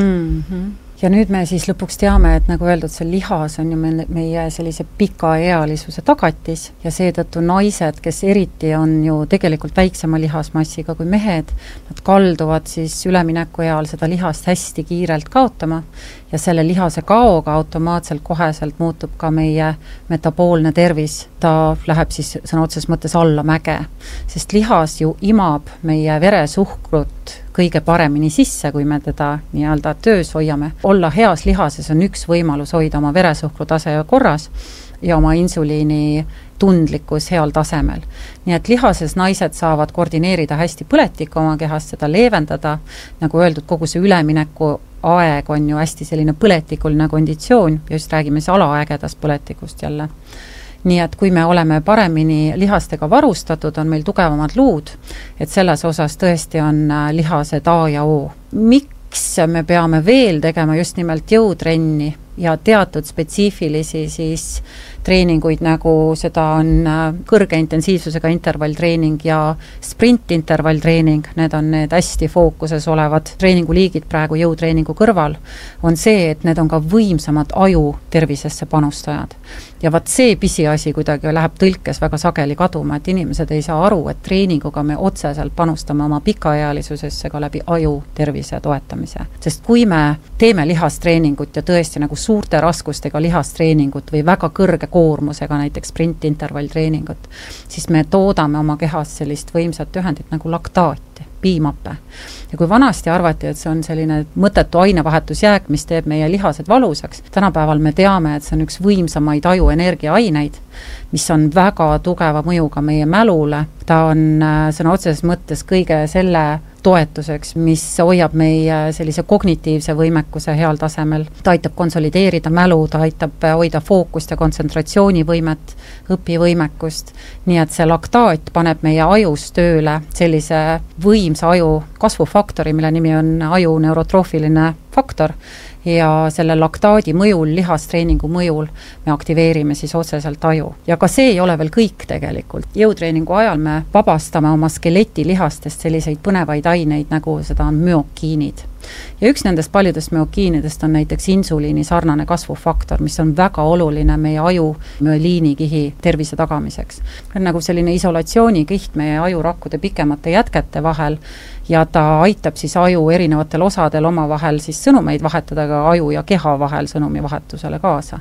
Ja nüüd me siis lõpuks teame, et nagu öeldud, see lihas on ju meie sellise pikaealisuse tagatis ja seetõttu naised, kes eriti on ju tegelikult väiksema lihasmassiga kui mehed, nad kalduvad siis ülemineku eal seda lihast hästi kiirelt kaotama ja selle lihase kaoga automaatselt koheselt muutub ka meie metaboolne tervis. Ta läheb siis sõna otses mõttes alla mäge, sest lihas ju imab meie veresuhkrut kõige paremini sisse, kui me teda nii-öelda töös hoiame. Olla heas lihases on üks võimalus hoida oma veresuhkru tase korras ja oma insuliini tundlikkus heal tasemel. Nii et lihases naised saavad koordineerida hästi põletikku oma kehast, seda leevendada. Nagu öeldud, kogu see ülemineku aeg on ju hästi selline põletikuline konditsioon ja just räägime siis alaägedast põletikust jälle. Nii et kui me oleme paremini lihastega varustatud, on meil tugevamad luud, et selles osas tõesti on lihased A ja O. Miks me peame veel tegema just nimelt jõutrenni ja teatud spetsiifilisi siis treeninguid, nagu seda on kõrge intensiivsusega intervalltreening ja sprintintervalltreening, need on need hästi fookuses olevad treeninguliigid praegu jõutreeningu kõrval, on see, et need on ka võimsamad aju tervisesse panustajad. Ja vaat see pisiasi kuidagi läheb tõlkes väga sageli kaduma, et inimesed ei saa aru, et treeninguga me otseselt panustame oma pikaealisusesse ka läbi aju tervise toetamise. Sest kui me teeme lihastreeningut ja tõesti nagu suurte raskustega lihastreeningut või väga kõrge koormusega, näiteks sprintintervalltreeningut, siis me toodame oma kehas sellist võimsat ühendit nagu laktaati, piimappe. Ja kui vanasti arvati, et see on selline mõttetu ainevahetusjääk, mis teeb meie lihased valusaks, tänapäeval me teame, et see on üks võimsamaid aju energiaaineid, mis on väga tugeva mõjuga meie mälule. Ta on sõna otseses mõttes kõige selle toetuseks, mis hoiab meie sellise kognitiivse võimekuse heal tasemel. Ta aitab konsolideerida mälu, ta aitab hoida fookust ja kontsentratsioonivõimet, õpivõimekust. Nii et see laktaat paneb meie ajus tööle sellise võimsa aju kasvufaktori, mille nimi on aju neurotroofiline faktor. Ja selle laktaadi mõjul, lihastreeningu mõjul me aktiveerime siis otseselt aju. Ja ka see ei ole veel kõik tegelikult. Jõutreeningu ajal me vabastame oma skeleti lihastest selliseid põnevaid aineid, nagu seda on myokiinid. Ja üks nendest paljudest myokiinidest on näiteks insuliini sarnane kasvufaktor, mis on väga oluline meie aju müeliinikihi tervise tagamiseks. On nagu selline isolatsioonikiht meie ajurakkude pikemate jätkete vahel ja ta aitab siis aju erinevatel osadel omavahel siis sõnumeid vahetada ka aju ja keha vahel sõnumi vahetusele kaasa.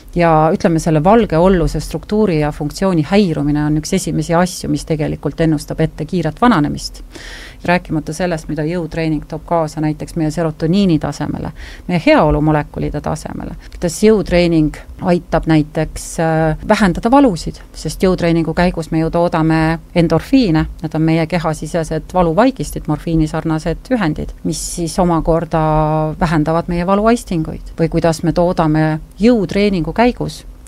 Ja ütleme, selle valge olluse struktuuri ja funktsiooni häirumine on üks esimesi asju, mis tegelikult ennustab ette kiiret vananemist. Rääkimata sellest, mida jõutreening toob kaasa näiteks meie serotoniini tasemele, meie heaolumolekulide tasemele. Kuidas jõutreening aitab näiteks vähendada valusid, sest jõutreeningu käigus me ju toodame endorfiine, need on meie kehasisesed valuvaigistid, morfiinisarnased ühendid, mis siis omakorda vähendavad meie valuaistinguid. Või kuidas me toodame jõutreeningu käigus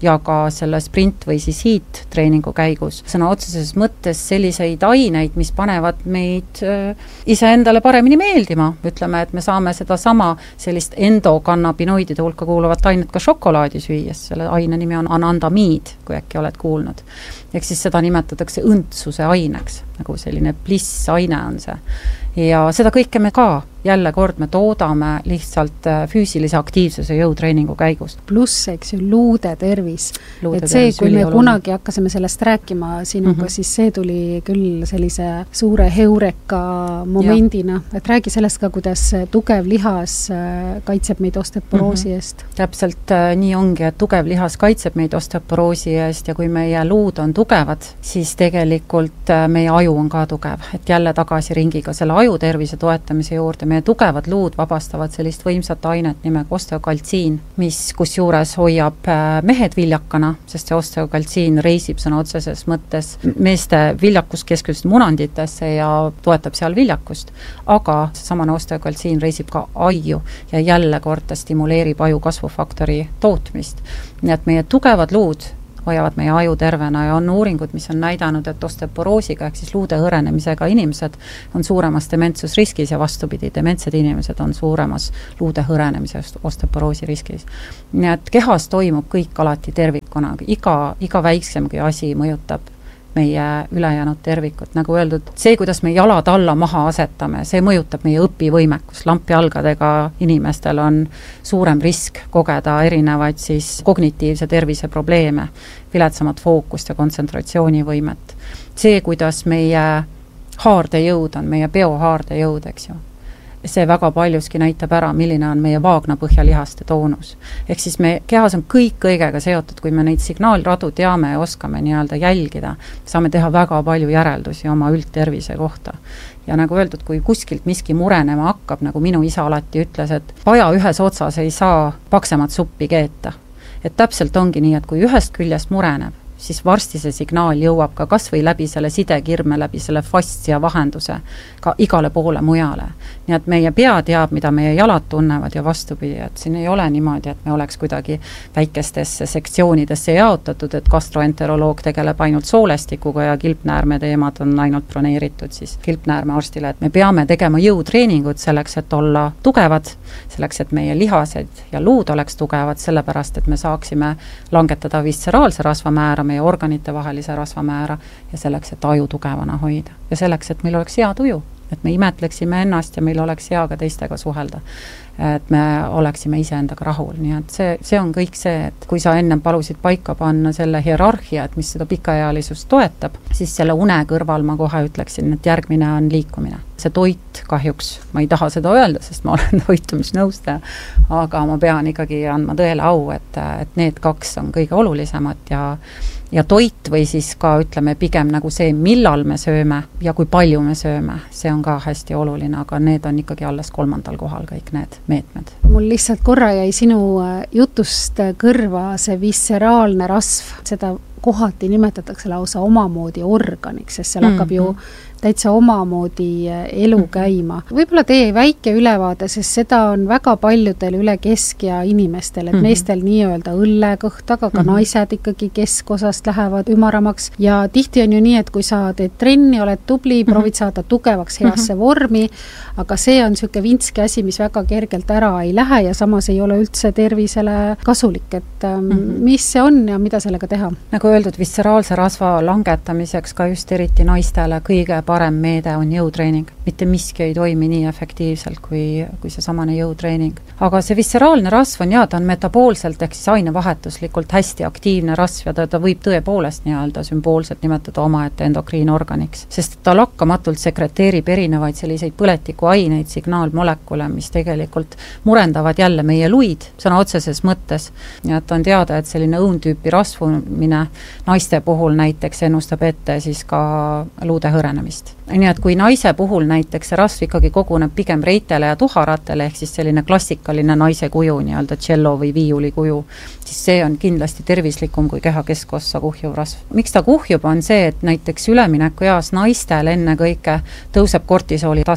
ja ka selle sprint või siis heat treeningu käigus sõna otseses mõttes selliseid aineid, mis panevad meid iseendale paremini meeldima. Ütleme, et me saame seda sama sellist endokannabinoidide hulka kuuluvat ainet ka šokolaadi süües. Selle aine nimi on anandamiid, kui äkki oled kuulnud. Ehk siis seda nimetatakse õndsuse aineks, nagu selline bliss aine on see. Ja seda kõike me ka jälle kord me toodame lihtsalt füüsilise aktiivsuse jõutreeningu käigus. Pluss, eks ju, luude tervis. Et see, kui me kunagi hakkasime sellest rääkima sinuga, siis see tuli küll sellise suure heureka momendina. Et räägi sellest ka, kuidas tugev lihas kaitseb meid osteoporoosi eest. Täpselt nii ongi, et tugev lihas kaitseb meid osteoporoosi eest ja kui meie luud on tugevad, siis tegelikult meie aju on ka tugev. Et jälle tagasi ringiga selle aju tervise toetamise juurde meie tugevad luud vabastavad sellist võimsat ainet nimega osteokaltsiin, mis kusjuures hoiab mehed viljakana, sest see osteokaltsiin reisib sõna otseses mõttes meeste viljakuskeskusest munanditesse ja toetab seal viljakust, aga seesamane osteokaltsiin reisib ka aju ja jälle kord ta stimuleerib aju kasvufaktori tootmist. Nii et meie tugevad luud hoiavad meie aju tervena ja on uuringud, mis on näidanud, et osteoporoosiga ehk siis luude hõrenemisega inimesed on suuremas dementsusriskis ja vastupidi, dementsed inimesed on suuremas luude hõrenemisest osteoporoosi riskis. Nii et kehas toimub kõik alati tervikuna, iga väiksemgi asi mõjutab meie ülejäänud tervikut. Nagu öeldud, see, kuidas me jalad alla maha asetame, see mõjutab meie õpivõimekus. Lampijalgadega inimestel on suurem risk kogeda erinevaid siis kognitiivse tervise probleeme, viletsamat fookust ja kontsentratsioonivõimet. See, kuidas meie haardejõud on, meie biohaardejõud, eks ju. See väga paljuski näitab ära, milline on meie vaagna põhjalihaste toonus. Ehk siis me kehas on kõik kõigega seotud, kui me neid signaalradu teame ja oskame nii-öelda jälgida, saame teha väga palju järeldusi oma üldtervise kohta. Ja nagu öeldud, kui kuskilt miski murenema hakkab, nagu minu isa alati ütles, et paja ühes otsas ei saa paksemat suppi keeta. Et täpselt ongi nii, et kui ühest küljest mureneb, siis varsti see signaal jõuab ka kas või läbi selle sidekirme, läbi selle fastia vahenduse ka igale poole mujale. Nii et meie pea teab, mida meie jalad tunnevad ja vastupidi, et siin ei ole niimoodi, et me oleks kuidagi väikestesse sektsioonidesse jaotatud, et gastroenteroloog tegeleb ainult soolestikuga ja kilpnäärme teemad on ainult broneeritud siis kilpnäärme arstile, et me peame tegema jõutreeningut selleks, et olla tugevad, selleks, et meie lihased ja luud oleks tugevad, sellepärast, et me saaksime langetada visceraalse rasvamäära, meie organite vahelise rasvamäära ja selleks, et aju tugevana hoida. Ja selleks, et meil oleks hea tuju, et me imetleksime ennast ja meil oleks hea ka teistega suhelda. Et me oleksime iseendaga rahul. Nii et see on kõik see, et kui sa ennem palusid paika panna selle hierarhia, et mis seda pikaealisust toetab, siis selle une kõrval ma kohe ütleksin, et järgmine on liikumine. See toit kahjuks, ma ei taha seda öelda, sest ma olen toitumisnõustaja, aga ma pean ikkagi andma tõele au, et need kaks on kõige olulisemad ja toit või siis ka ütleme pigem nagu see, millal me sööme ja kui palju me sööme, see on ka hästi oluline, aga need on ikkagi alles 3. kohal kõik need meetmed. Mul lihtsalt korra jäi sinu jutust kõrva see visceraalne rasv, seda kohati nimetatakse lausa omamoodi organiks, sest seal hakkab ju täitsa omamoodi elu käima. Võib-olla tee väike ülevaade, sest seda on väga paljudel üle keskea inimestel, et meestel nii-öelda õllekõht, aga ka naised ikkagi keskosast lähevad ümaramaks ja tihti on ju nii, et kui sa teed trenni, oled tubli, proovid saada tugevaks heasse vormi, aga see on niisugune vintski asi, mis väga kergelt ära ei lähe ja samas ei ole üldse tervisele kasulik, et mis see on ja mida sellega teha? Nagu öeldud, visceraalse rasva langetamiseks ka just eriti naistele kõige parem meede on jõutreening. Mitte miski ei toimi nii efektiivselt kui see samane jõutreening. Aga see visceraalne rasv on ta on metaboolselt ehk siis ainevahetuslikult hästi aktiivne rasv ja ta võib tõepoolest nii-öelda sümboolselt nimetada omaette endokriinorganiks, sest ta lakkamatult sekreteerib erinevaid selliseid põletikuaineid, signaalmolekule, mis tegelikult murendavad jälle meie luid sõna otseses mõttes. Ja et on teada, et selline õuntüüpi rasvumine naiste puhul näiteks ennustab ette siis ka luude hõrenemist. Nii et kui naise puhul näiteks see rasv ikkagi koguneb pigem reitele ja tuharatele, ehk siis selline klassikaline naise kuju, nii-öelda cello või viiuli kuju, siis see on kindlasti tervislikum kui keha keskossa kuhjuv rasv. Miks ta kuhjub, on see, et näiteks ülemineku eas naistel enne kõike tõuseb kortisooli tase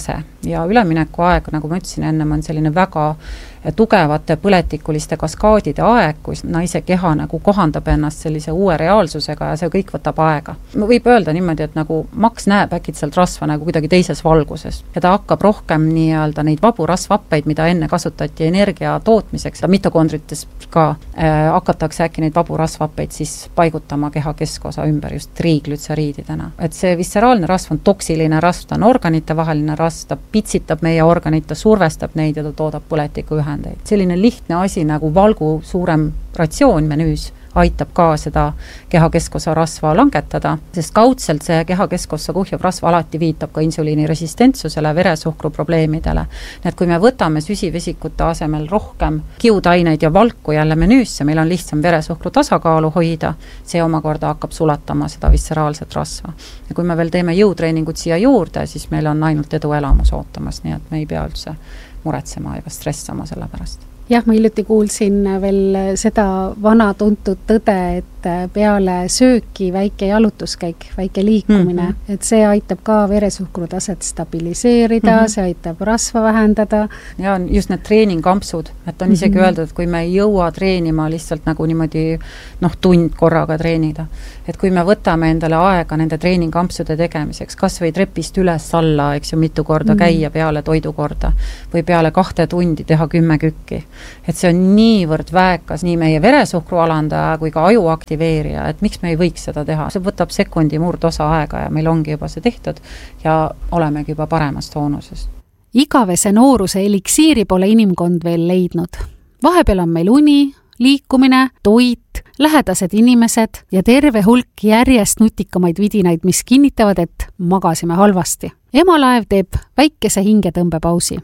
ja üleminekuaeg, nagu ma ütlesin ennem, on selline väga tugevate põletikuliste kaskaadide aeg, kus naise keha nagu kohandab ennast sellise uue reaalsusega ja see kõik võtab aega. Võib öelda niimoodi, et nagu Max näeb äkitselt rasva nagu kuidagi teises valguses ja ta hakkab rohkem nii-öelda neid vabu rasvhappeid, mida enne kasutati energia tootmiseks ja mitokondrites ka hakatakse äkki neid vabu rasvhappeid siis paigutama keha keskosa ümber just triiglütseriididena. Et see visceraalne rasv on toksiline rasv, ta on organite vaheline rasv, ta pitsitab meie organit, ta survestab neid ja ta toodab põletiku ühendeid. Selline lihtne asi nagu valgu suurem ratsioon menüüs aitab ka seda keha keskosa rasva langetada, sest kaudselt see keha keskossa kuhjav rasva alati viitab ka insuliini resistentsusele, veresuhkru probleemidele. Nii et kui me võtame süsivesikute asemel rohkem kiudaineid ja valku jälle menüüsse, meil on lihtsam veresuhkru tasakaalu hoida, see omakorda hakkab sulatama seda visceraalset rasva. Ja kui me veel teeme jõutreeningut siia juurde, siis meil on ainult edu elamus ootamas, nii et me ei pea üldse muretsema ega stressama selle pärast. Jah, ma hiljuti kuulsin veel seda vana tuntud tõde, et peale sööki väike jalutuskäik, väike liikumine, et see aitab ka veresuhkru taset stabiliseerida, see aitab rasva vähendada. Ja on just need treeningampsud, et on isegi öeldud, et kui me ei jõua treenima lihtsalt nagu niimoodi tund korraga treenida, et kui me võtame endale aega nende treeningampsude tegemiseks, kas või trepist üles alla, eks ju, mitu korda käia peale toidukorda või peale 2 tundi teha 10 kükki. Et see on niivõrd väekas nii meie veresuhkru alandaja kui ka aju aktiveerija, et miks me ei võiks seda teha. See võtab sekundi murdosa aega ja meil ongi juba see tehtud ja olemegi juba paremast toonusest. Igavese nooruse eliksiiri pole inimkond veel leidnud. Vahepeal on meil uni, liikumine, toit, lähedased inimesed ja terve hulk järjest nutikamaid vidinaid, mis kinnitavad, et magasime halvasti. Emalaev teeb väikese hingetõmbepausi.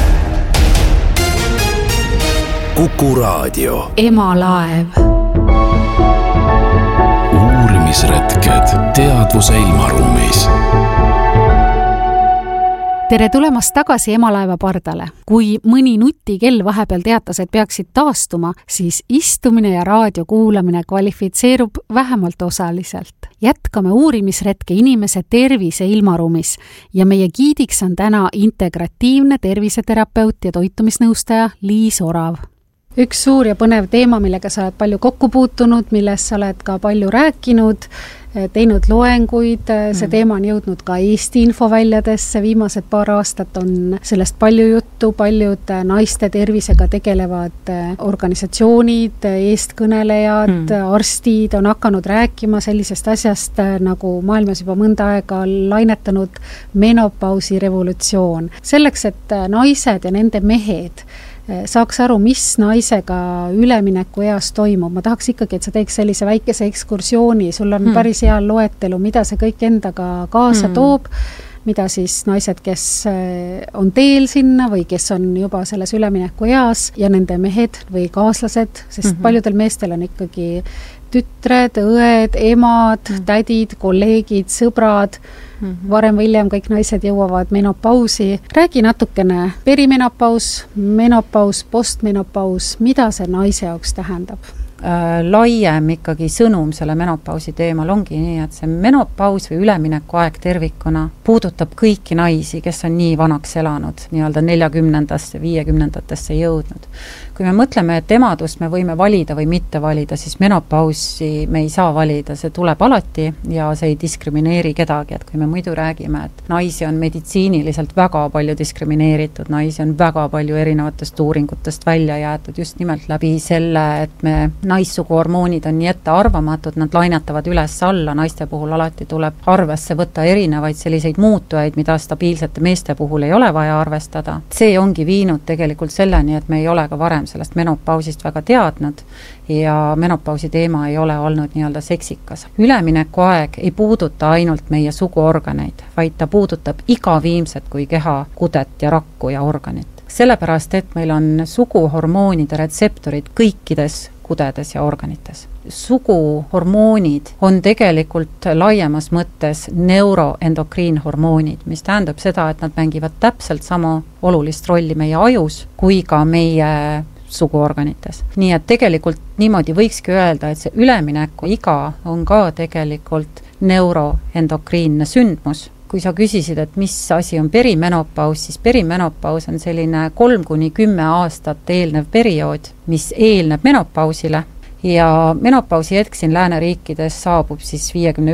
Kuku Raadio. Emalaev. Uurimisretked teadvuse ilmaruumis. Tere tulemast tagasi Emalaeva pardale. Kui mõni nutikell vahepeal teatas, et peaksid taastuma, siis istumine ja raadio kuulamine kvalifitseerub vähemalt osaliselt. Jätkame uurimisretke inimese tervise ilmaruumis ja meie giidiks on täna integratiivne terviseterapeut ja toitumisnõustaja Liis Orav. Üks suur ja põnev teema, millega sa oled palju kokku puutunud, millest sa oled ka palju rääkinud, teinud loenguid, see teema on jõudnud ka Eesti infoväljadesse, viimased paar aastat on sellest palju juttu, paljud naiste tervisega tegelevad organisatsioonid, eestkõnelejad, arstid on hakanud rääkima sellisest asjast, nagu maailmas juba mõnda aega lainetanud menopausi revolutsioon. Selleks, et naised ja nende mehed saaks aru, mis naisega ülemineku eas toimub. Ma tahaks ikkagi, et sa teeks sellise väikese ekskursiooni. Sul on päris hea loetelu, mida see kõik endaga kaasa toob, mida siis naised, kes on teel sinna või kes on juba selles ülemineku eas ja nende mehed või kaaslased, sest paljudel meestel on ikkagi tütred, õed, emad, tädid, kolleegid, sõbrad, varem või hiljem kõik naised jõuavad menopausi. Räägi natukene perimenopaus, menopaus, postmenopaus, mida see naise jaoks tähendab? Laiem ikkagi sõnum selle menopausi teemal ongi nii, et see menopaus või üleminekuaeg tervikuna puudutab kõiki naisi, kes on nii vanaks elanud, nii-öelda 40-ndasse, 50-ndatesse jõudnud. Kui me mõtleme, et emadust me võime valida või mitte valida, siis menopausi me ei saa valida, see tuleb alati ja see ei diskrimineeri kedagi, et kui me muidu räägime, et naisi on meditsiiniliselt väga palju diskrimineeritud, naisi on väga palju erinevatest uuringutest välja jäetud just nimelt läbi selle, et me naissuguhormoonid on nii ette arvamatud, nad lainatavad üles-alla, naiste puhul alati tuleb arvesse võtta erinevaid selliseid muutujaid, mida stabiilsete meeste puhul ei ole vaja arvestada. See ongi viinud tegelikult selleni, et me ei ole ka varem sellest menopausist väga teadnud ja menopausi teema ei ole olnud nii-öelda seksikas. Üleminekuaeg ei puuduta ainult meie suguorganeid, vaid ta puudutab iga viimset kui keha, kudet ja rakku ja organit. Sellepärast, et meil on suguhormoonide retseptorid kõikides kudedes ja organites. Suguhormoonid on tegelikult laiemas mõttes neuroendokriinhormoonid, mis tähendab seda, et nad mängivad täpselt sama olulist rolli meie ajus kui ka meie suguorganites. Nii et tegelikult niimoodi võikski öelda, et see ülemineku iga on ka tegelikult neuroendokriinne sündmus kui sa küsisid, et mis asi on perimenopaus, siis perimenopaus on selline 3–10 aastat eelnev periood, mis eelneb menopausile ja menopausi hetk siin lääneriikides saabub siis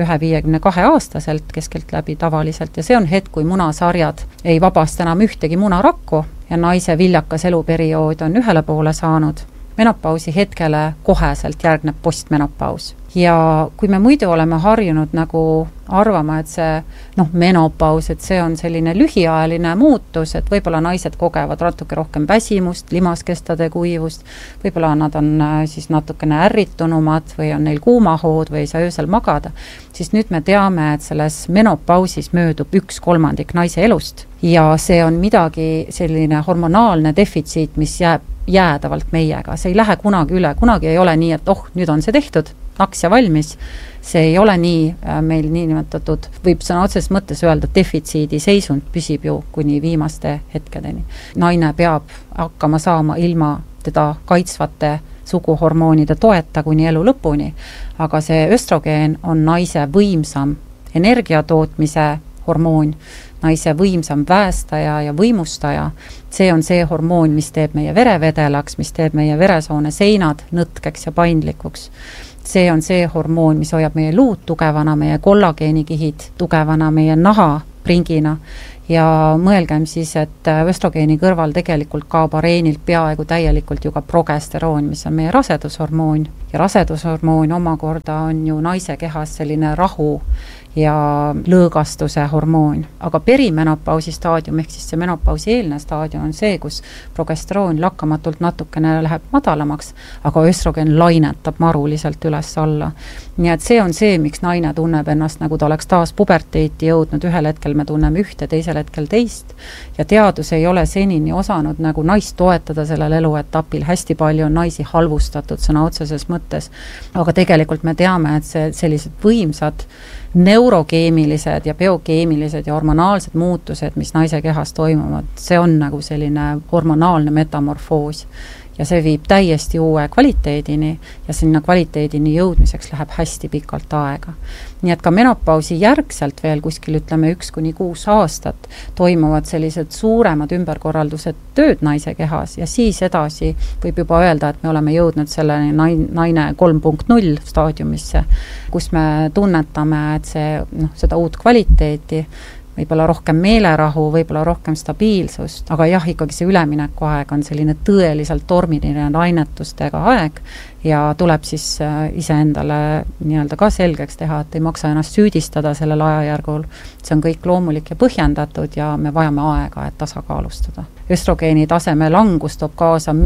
51–52 aastaselt keskeltläbi tavaliselt ja see on hetk, kui munasarjad ei vabasta enam ühtegi munarakku ja naise viljakas eluperiood on ühele poole saanud. Menopausi hetkele koheselt järgneb postmenopaus. Ja kui me muidu oleme harjunud nagu arvama, et see menopaus, et see on selline lühiajaline muutus, et võib-olla naised kogevad natuke rohkem väsimust, limaskestade kuivust, võib-olla nad on siis natukene ärritunumad või on neil kuumahood või ei saa öösel magada, siis nüüd me teame, et selles menopausis möödub 1/3 naise elust ja see on midagi selline hormonaalne defitsiit, mis jääb jäädavalt meiega, see ei lähe kunagi üle, kunagi ei ole nii, et nüüd on see tehtud, naks ja valmis, see ei ole nii, meil niinimetatud, võib sõna otseses mõttes öelda, defitsiidi seisund püsib ju kuni viimaste hetkedeni. Naine peab hakkama saama ilma teda kaitsvate suguhormoonide toeta kuni elu lõpuni, aga see östrogeen on naise võimsam energiatootmise hormoon, naise võimsam väestaja ja võimustaja, see on see hormoon, mis teeb meie vere vedelaks, mis teeb meie veresoone seinad nõtkeks ja paindlikuks. See on see hormoon, mis hoiab meie luud tugevana, meie kollageenikihid tugevana, meie naha pringina ja mõelgem siis, et östrogeeni kõrval tegelikult kaob areenilt peaaegu täielikult ju ka progesteroon, mis on meie rasedushormoon ja rasedushormoon omakorda on ju naise kehas selline rahu ja lõõgastuse hormoon. Aga perimenopausi staadium, ehk siis see menopausi eelne staadium on see, kus progesteroon lakkamatult natukene läheb madalamaks, aga östrogen lainetab maruliselt üles alla. Nii et see on see, miks naine tunneb ennast, nagu ta oleks taas puberteeti jõudnud, ühel hetkel me tunneme ühte, teisel hetkel teist ja teadus ei ole senini osanud nagu naist toetada sellel eluetapil, hästi palju on naisi halvustatud sõna otseses mõttes, aga tegelikult me teame, et see sellised võimsad neurokeemilised ja biokeemilised ja hormonaalsed muutused, mis naise kehas toimuvad, see on nagu selline hormonaalne metamorfoos ja see viib täiesti uue kvaliteedini ja sinna kvaliteedini jõudmiseks läheb hästi pikalt aega. Nii et ka menopausi järgselt veel kuskil ütleme 1–6 aastat toimuvad sellised suuremad ümberkorraldused tööd naise kehas ja siis edasi võib juba öelda, et me oleme jõudnud selle naine 3.0 staadiumisse, kus me tunnetame, et see, seda uut kvaliteeti, võib-olla rohkem meelerahu, võib-olla rohkem stabiilsust, aga jah, ikkagi see ülemineku aeg on selline tõeliselt tormiline lainetustega aeg ja tuleb siis iseendale nii-öelda ka selgeks teha, et ei maksa ennast süüdistada sellel ajajärgul. See on kõik loomulik ja põhjendatud ja me vajame aega, et tasakaalustada. Östrogeeni taseme langus toob kaasa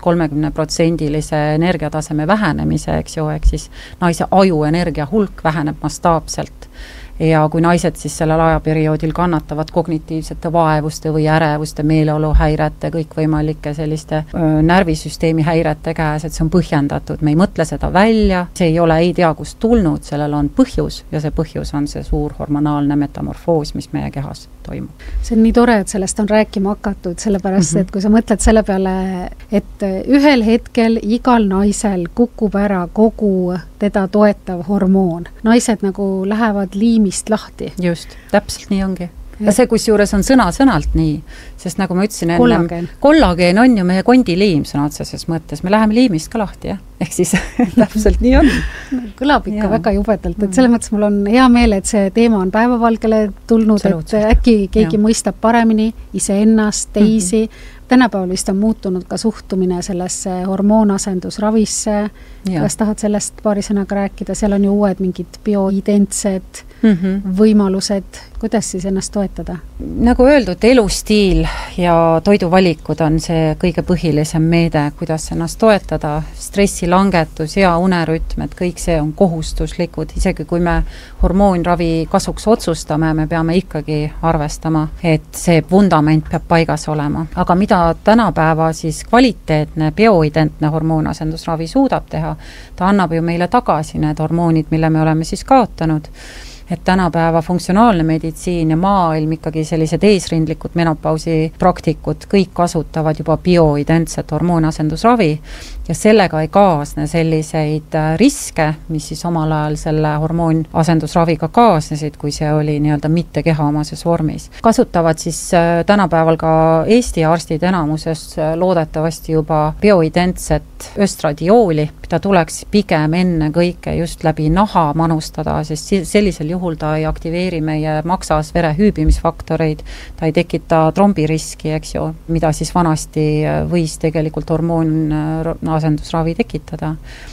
-30% energiataseme vähenemise, eks ju, ehk siis naise aju energia hulk väheneb mastaapselt. Ja kui naised siis sellel ajaperioodil kannatavad kognitiivsete vaevuste või ärevuste, meeleoluhäirete, kõikvõimalike selliste närvisüsteemi häirete käes, et see on põhjendatud, me ei mõtle seda välja, see ei ole ei tea kust tulnud, sellel on põhjus ja see põhjus on see suur hormonaalne metamorfoos, mis meie kehas toimub. See on nii tore, et sellest on rääkima hakatud, sellepärast, et kui sa mõtled selle peale, et ühel hetkel igal naisel kukub ära kogu teda toetav hormoon. Naised nagu lähevad liimist lahti. Just, täpselt nii ongi. Ja see kusjuures on sõna-sõnalt nii, sest nagu ma ütlesin enne, kollageen on ju meie kondiliim sõna otseses mõttes, me läheme liimist ka lahti, jah? Ehk siis täpselt nii on. Kõlab ikka väga jubedalt, et selles mõttes mul on hea meel, et see teema on päevavalgele tulnud, et äkki keegi mõistab paremini iseennast, teisi. Tänapäeval vist on muutunud ka suhtumine sellesse hormoonasendusravisse. Kas tahad sellest paari sõnaga rääkida? Seal on ju uued mingid bioidentsed võimalused. Kuidas siis ennast toetada? Nagu öeldud, elustiil ja toiduvalikud on see kõige põhilisem meede, kuidas ennast toetada. Stressilangetus ja unerütm, et kõik see on kohustuslikud. Isegi kui me hormoonravi kasuks otsustame, me peame ikkagi arvestama, et see vundament peab paigas olema. Aga mida tänapäeva siis kvaliteetne bioidentne hormoonasendusravi suudab teha, ta annab ju meile tagasi need hormoonid, mille me oleme siis kaotanud. et tänapäeva funktsionaalne meditsiin ja maailm ikkagi sellised eesrindlikud menopausi praktikud kõik kasutavad juba bioidentset hormoonasendusravi ja sellega ei kaasne selliseid riske, mis siis omal ajal selle hormoonasendusraviga kaasnesid, kui see oli nii-öelda mitte kehaomases vormis. Kasutavad siis tänapäeval ka Eesti arstid enamuses loodetavasti juba bioidentset östradiooli, mida tuleks pigem enne kõike just läbi naha manustada, sest sellisel juhul ta ei aktiveeri meie maksas vere hüübimisfaktoreid, ta ei tekita trombiriski, eks ju, mida siis vanasti võis tegelikult hormoonasendusravi tekitada.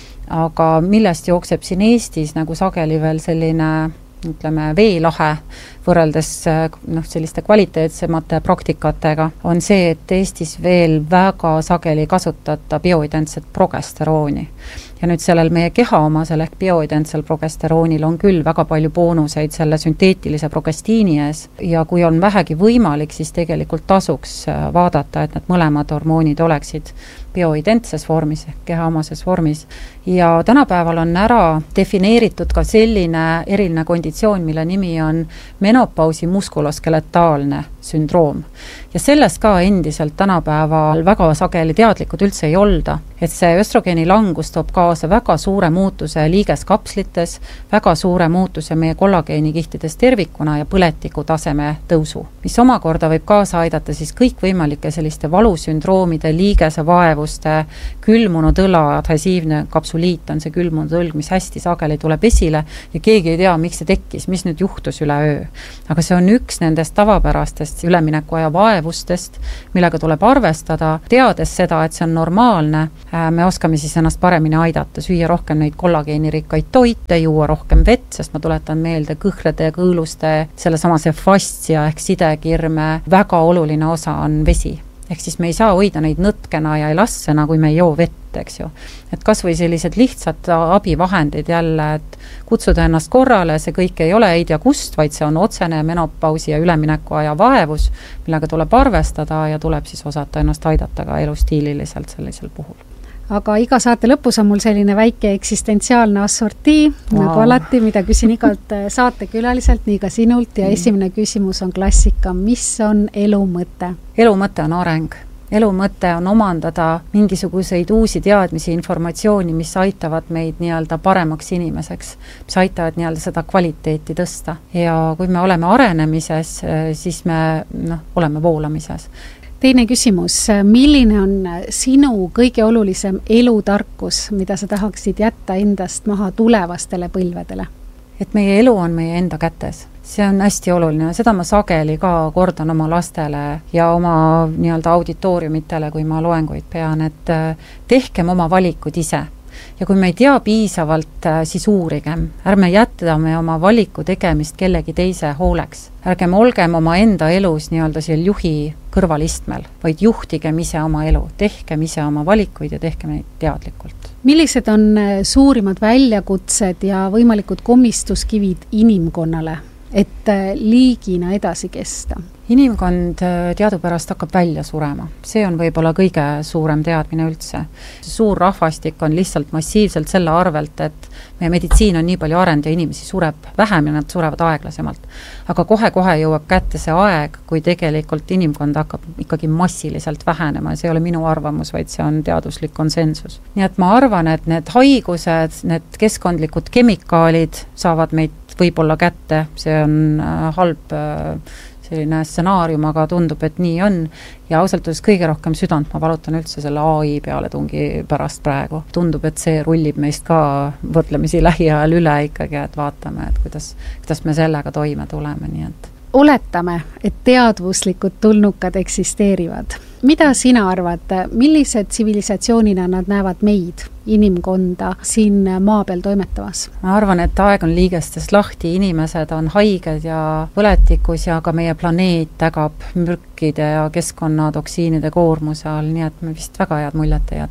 Aga millest jookseb siin Eestis nagu sageli veel selline ütleme, veelahe võrreldes selliste kvaliteetsemate praktikatega, on see, et Eestis veel väga sageli kasutata bioidentset progesterooni. Ja nüüd sellel meie kehaomasel ehk bioidentsel progesteroonil on küll väga palju boonuseid selle sünteetilise progestiini ees ja kui on vähegi võimalik, siis tegelikult tasuks vaadata, et need mõlemad hormoonid oleksid bioidentses vormis ehk kehaomases vormis. Ja tänapäeval on ära defineeritud ka selline eriline konditsioon, mille nimi on menopausi muskuloskeletaalne sündroom. Ja sellest ka endiselt tänapäeval väga sageli teadlikud üldse ei olda, et see östrogeeni langus toob kaasa väga suure muutuse liigeskapslites, väga suure muutuse meie kollageenikihtides tervikuna ja põletiku taseme tõusu, mis omakorda võib kaasa aidata siis kõikvõimalike selliste valusündroomide, liigesevaevuste, külmunud õla, adhesiivne kapsuliit on see külmunud õlg, mis hästi sageli tuleb esile ja keegi ei tea, miks see tekkis, mis nüüd juhtus üleöö. Aga see on üks nendest tavapärastest üleminekuaja vaevustest, millega tuleb arvestada, teades seda, et see on normaalne, me oskame siis ennast paremini aidata, süüa rohkem neid kollageenirikkaid toite, juua rohkem vett, sest ma tuletan meelde kõhrede ja kõõluste, sellesamase fastia ehk sidekirme väga oluline osa on vesi. Ehk siis me ei saa hoida neid nõtkena ja elassena, kui me ei joo vett, eks ju. Et kas või sellised lihtsad abivahendid jälle, et kutsuda ennast korrale, see kõik ei ole ei tea kust, vaid see on otsene menopausi ja üleminekuaja vaevus, millega tuleb arvestada ja tuleb siis osata ennast aidata ka elustiililiselt sellisel puhul. Aga iga saate lõpus on mul selline väike eksistentsiaalne assortii, nagu alati, mida küsin igalt saatekülaliselt, nii ka sinult ja esimene küsimus on klassika. Mis on elu mõte? Elu mõte on areng. Elu mõte on omandada mingisuguseid uusi teadmisi, informatsiooni, mis aitavad meid nii-öelda paremaks inimeseks, mis aitavad nii-öelda seda kvaliteeti tõsta. Ja kui me oleme arenemises, siis me oleme voolamises. Teine küsimus, milline on sinu kõige olulisem elutarkus, mida sa tahaksid jätta endast maha tulevastele põlvedele? Et meie elu on meie enda kätes. See on hästi oluline. Seda ma sageli ka kordan oma lastele ja oma nii-öelda auditooriumitele, kui ma loenguid pean, et tehkem oma valikud ise. Ja kui me ei tea piisavalt, siis uurigem. Ärme jätame oma valiku tegemist kellegi teise hooleks. Ärgem olgem oma enda elus nii-öelda seal juhi kõrvalistmel, vaid juhtigem ise oma elu. Tehkem ise oma valikuid ja tehkem neid teadlikult. Millised on suurimad väljakutsed ja võimalikud komistuskivid inimkonnale, et liigina edasi kesta? Inimkond teadupärast hakkab välja surema. See on võib-olla kõige suurem teadmine üldse. Suur rahvastik on lihtsalt massiivselt selle arvelt, et meie meditsiin on nii palju arend ja inimesi sureb vähem ja nad surevad aeglasemalt. Aga kohe-kohe jõuab kätte see aeg, kui tegelikult inimkond hakkab ikkagi massiliselt vähenema ja see ei ole minu arvamus, vaid see on teaduslik konsensus. Nii et ma arvan, et need haigused, need keskkondlikud kemikaalid saavad meid võib-olla kätte, see on halb selline stsenaarium, aga tundub, et nii on. Ja ausalt öeldes kõige rohkem südant ma valutan üldse selle AI peale tungi pärast praegu. Tundub, et see rullib meist ka võrdlemisi lähiajal üle ikkagi, et vaatame, et kuidas me sellega toime tuleme. Nii et. Oletame, et teadvuslikud tulnukad eksisteerivad. Mida sina arvad, millised tsivilisatsioonina nad näevad meid, inimkonda, siin maa peal toimetavas? Ma arvan, et aeg on liigestest lahti, inimesed on haiged ja põletikus ja ka meie planeet ägab mürkide ja keskkonnatoksiinide koormuse all, nii et me vist väga head muljet ei jäta.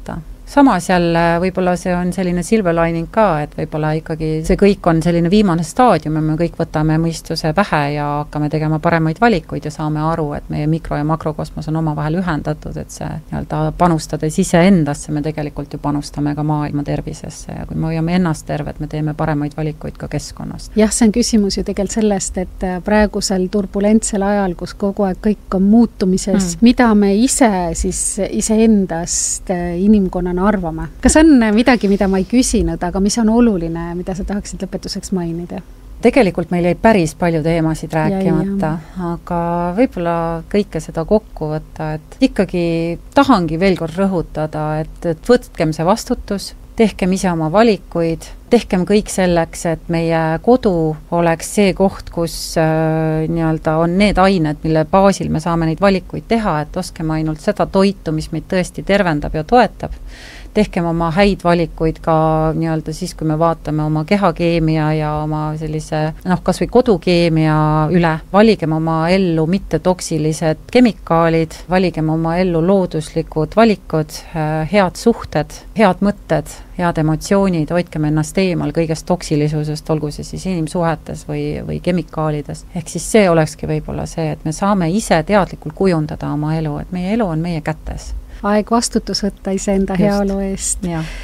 samas jälle võib-olla see on selline silver lining ka, et võib-olla ikkagi see kõik on selline viimane staadium ja me kõik võtame mõistuse pähe ja hakkame tegema paremaid valikuid ja saame aru, et meie mikro- ja makrokosmos on omavahel ühendatud, et see nii-öelda panustades iseendasse me tegelikult ju panustame ka maailma tervisesse ja kui me hoiame ennast terved, me teeme paremaid valikuid ka keskkonnast. Jah, see on küsimus ju tegelikult sellest, et praegusel turbulentsel ajal, kus kogu aeg kõik on muutumises, mida me ise siis iseendast inimkonnana arvame. Kas on midagi, mida ma ei küsinud, aga mis on oluline, mida sa tahaksid lõpetuseks mainida? Tegelikult meil jäi päris palju teemasid rääkimata, aga võib-olla kõike seda kokku võtta, et ikkagi tahangi veel kord rõhutada, et võtkem see vastutus, tehkem ise oma valikuid, tehkem kõik selleks, et meie kodu oleks see koht, kus nii-öelda on need ained, mille baasil me saame neid valikuid teha, et oskeme ainult seda toitu, mis meid tõesti tervendab ja toetab. Tehkem oma häid valikuid ka nii-öelda siis, kui me vaatame oma kehakeemia ja oma sellise, kas või kodukeemia üle. Valigem oma ellu mitte toksilised kemikaalid, valigem oma ellu looduslikud valikud, head suhted, head mõtted, head emotsioonid, hoidkem ennast eemal kõigest toksilisusest, olgu see siis inimsuhetes või kemikaalides. Ehk siis see olekski võib-olla see, et me saame ise teadlikult kujundada oma elu, et meie elu on meie kätes. Aeg vastutus võtta iseenda heaolu eest.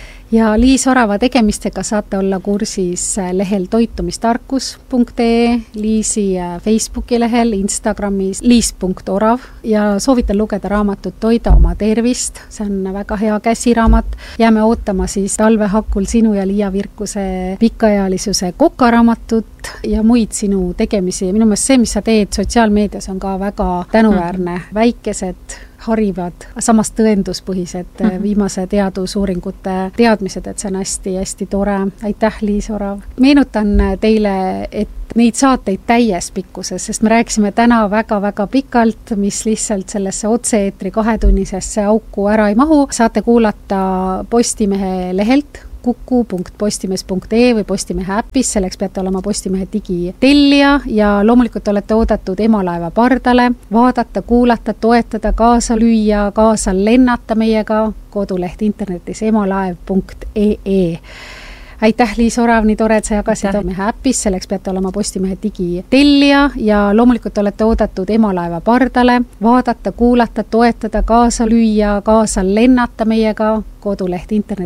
Ja Liis Orava tegemistega saate olla kursis lehel toitumistarkus.ee, Liisi Facebooki lehel, Instagramis liis.orav ja soovitan lugeda raamatut Toida oma tervist. See on väga hea käsiraamat. Jääme ootama siis talvehakul sinu ja Liia Virkuse pikaealisuse kokaraamatut ja muid sinu tegemisi. Minu meelest see, mis sa teed sotsiaalmeedias, on ka väga tänuväärne. Väikesed harivad, samas tõenduspõhised viimase teadusuuringute teadmised, et see on hästi-hästi tore. Aitäh, Liis Orav! Meenutan teile, et neid saateid täies pikkuses, sest me rääkisime täna väga-väga pikalt, mis lihtsalt sellesse otse-eetri 2-tunnisesse auku ära ei mahu. Saate kuulata Postimehe lehelt kuku.postimees.ee või Postimehe äpis, selleks peate olema Postimehe digitellija ja loomulikult olete oodatud Emalaeva pardale, vaadata, kuulata, toetada, kaasa lüüa, kaasa lennata meiega, koduleht internetis emalaev.ee. Aitäh, Liis Orav, nii tore, et sa jagasid Postimehe äpis, selleks peate olema Postimehe digitellija ja loomulikult olete oodatud Emalaeva pardale, vaadata, kuulata, toetada, kaasa lüüa, kaasa lennata meiega, koduleht internetis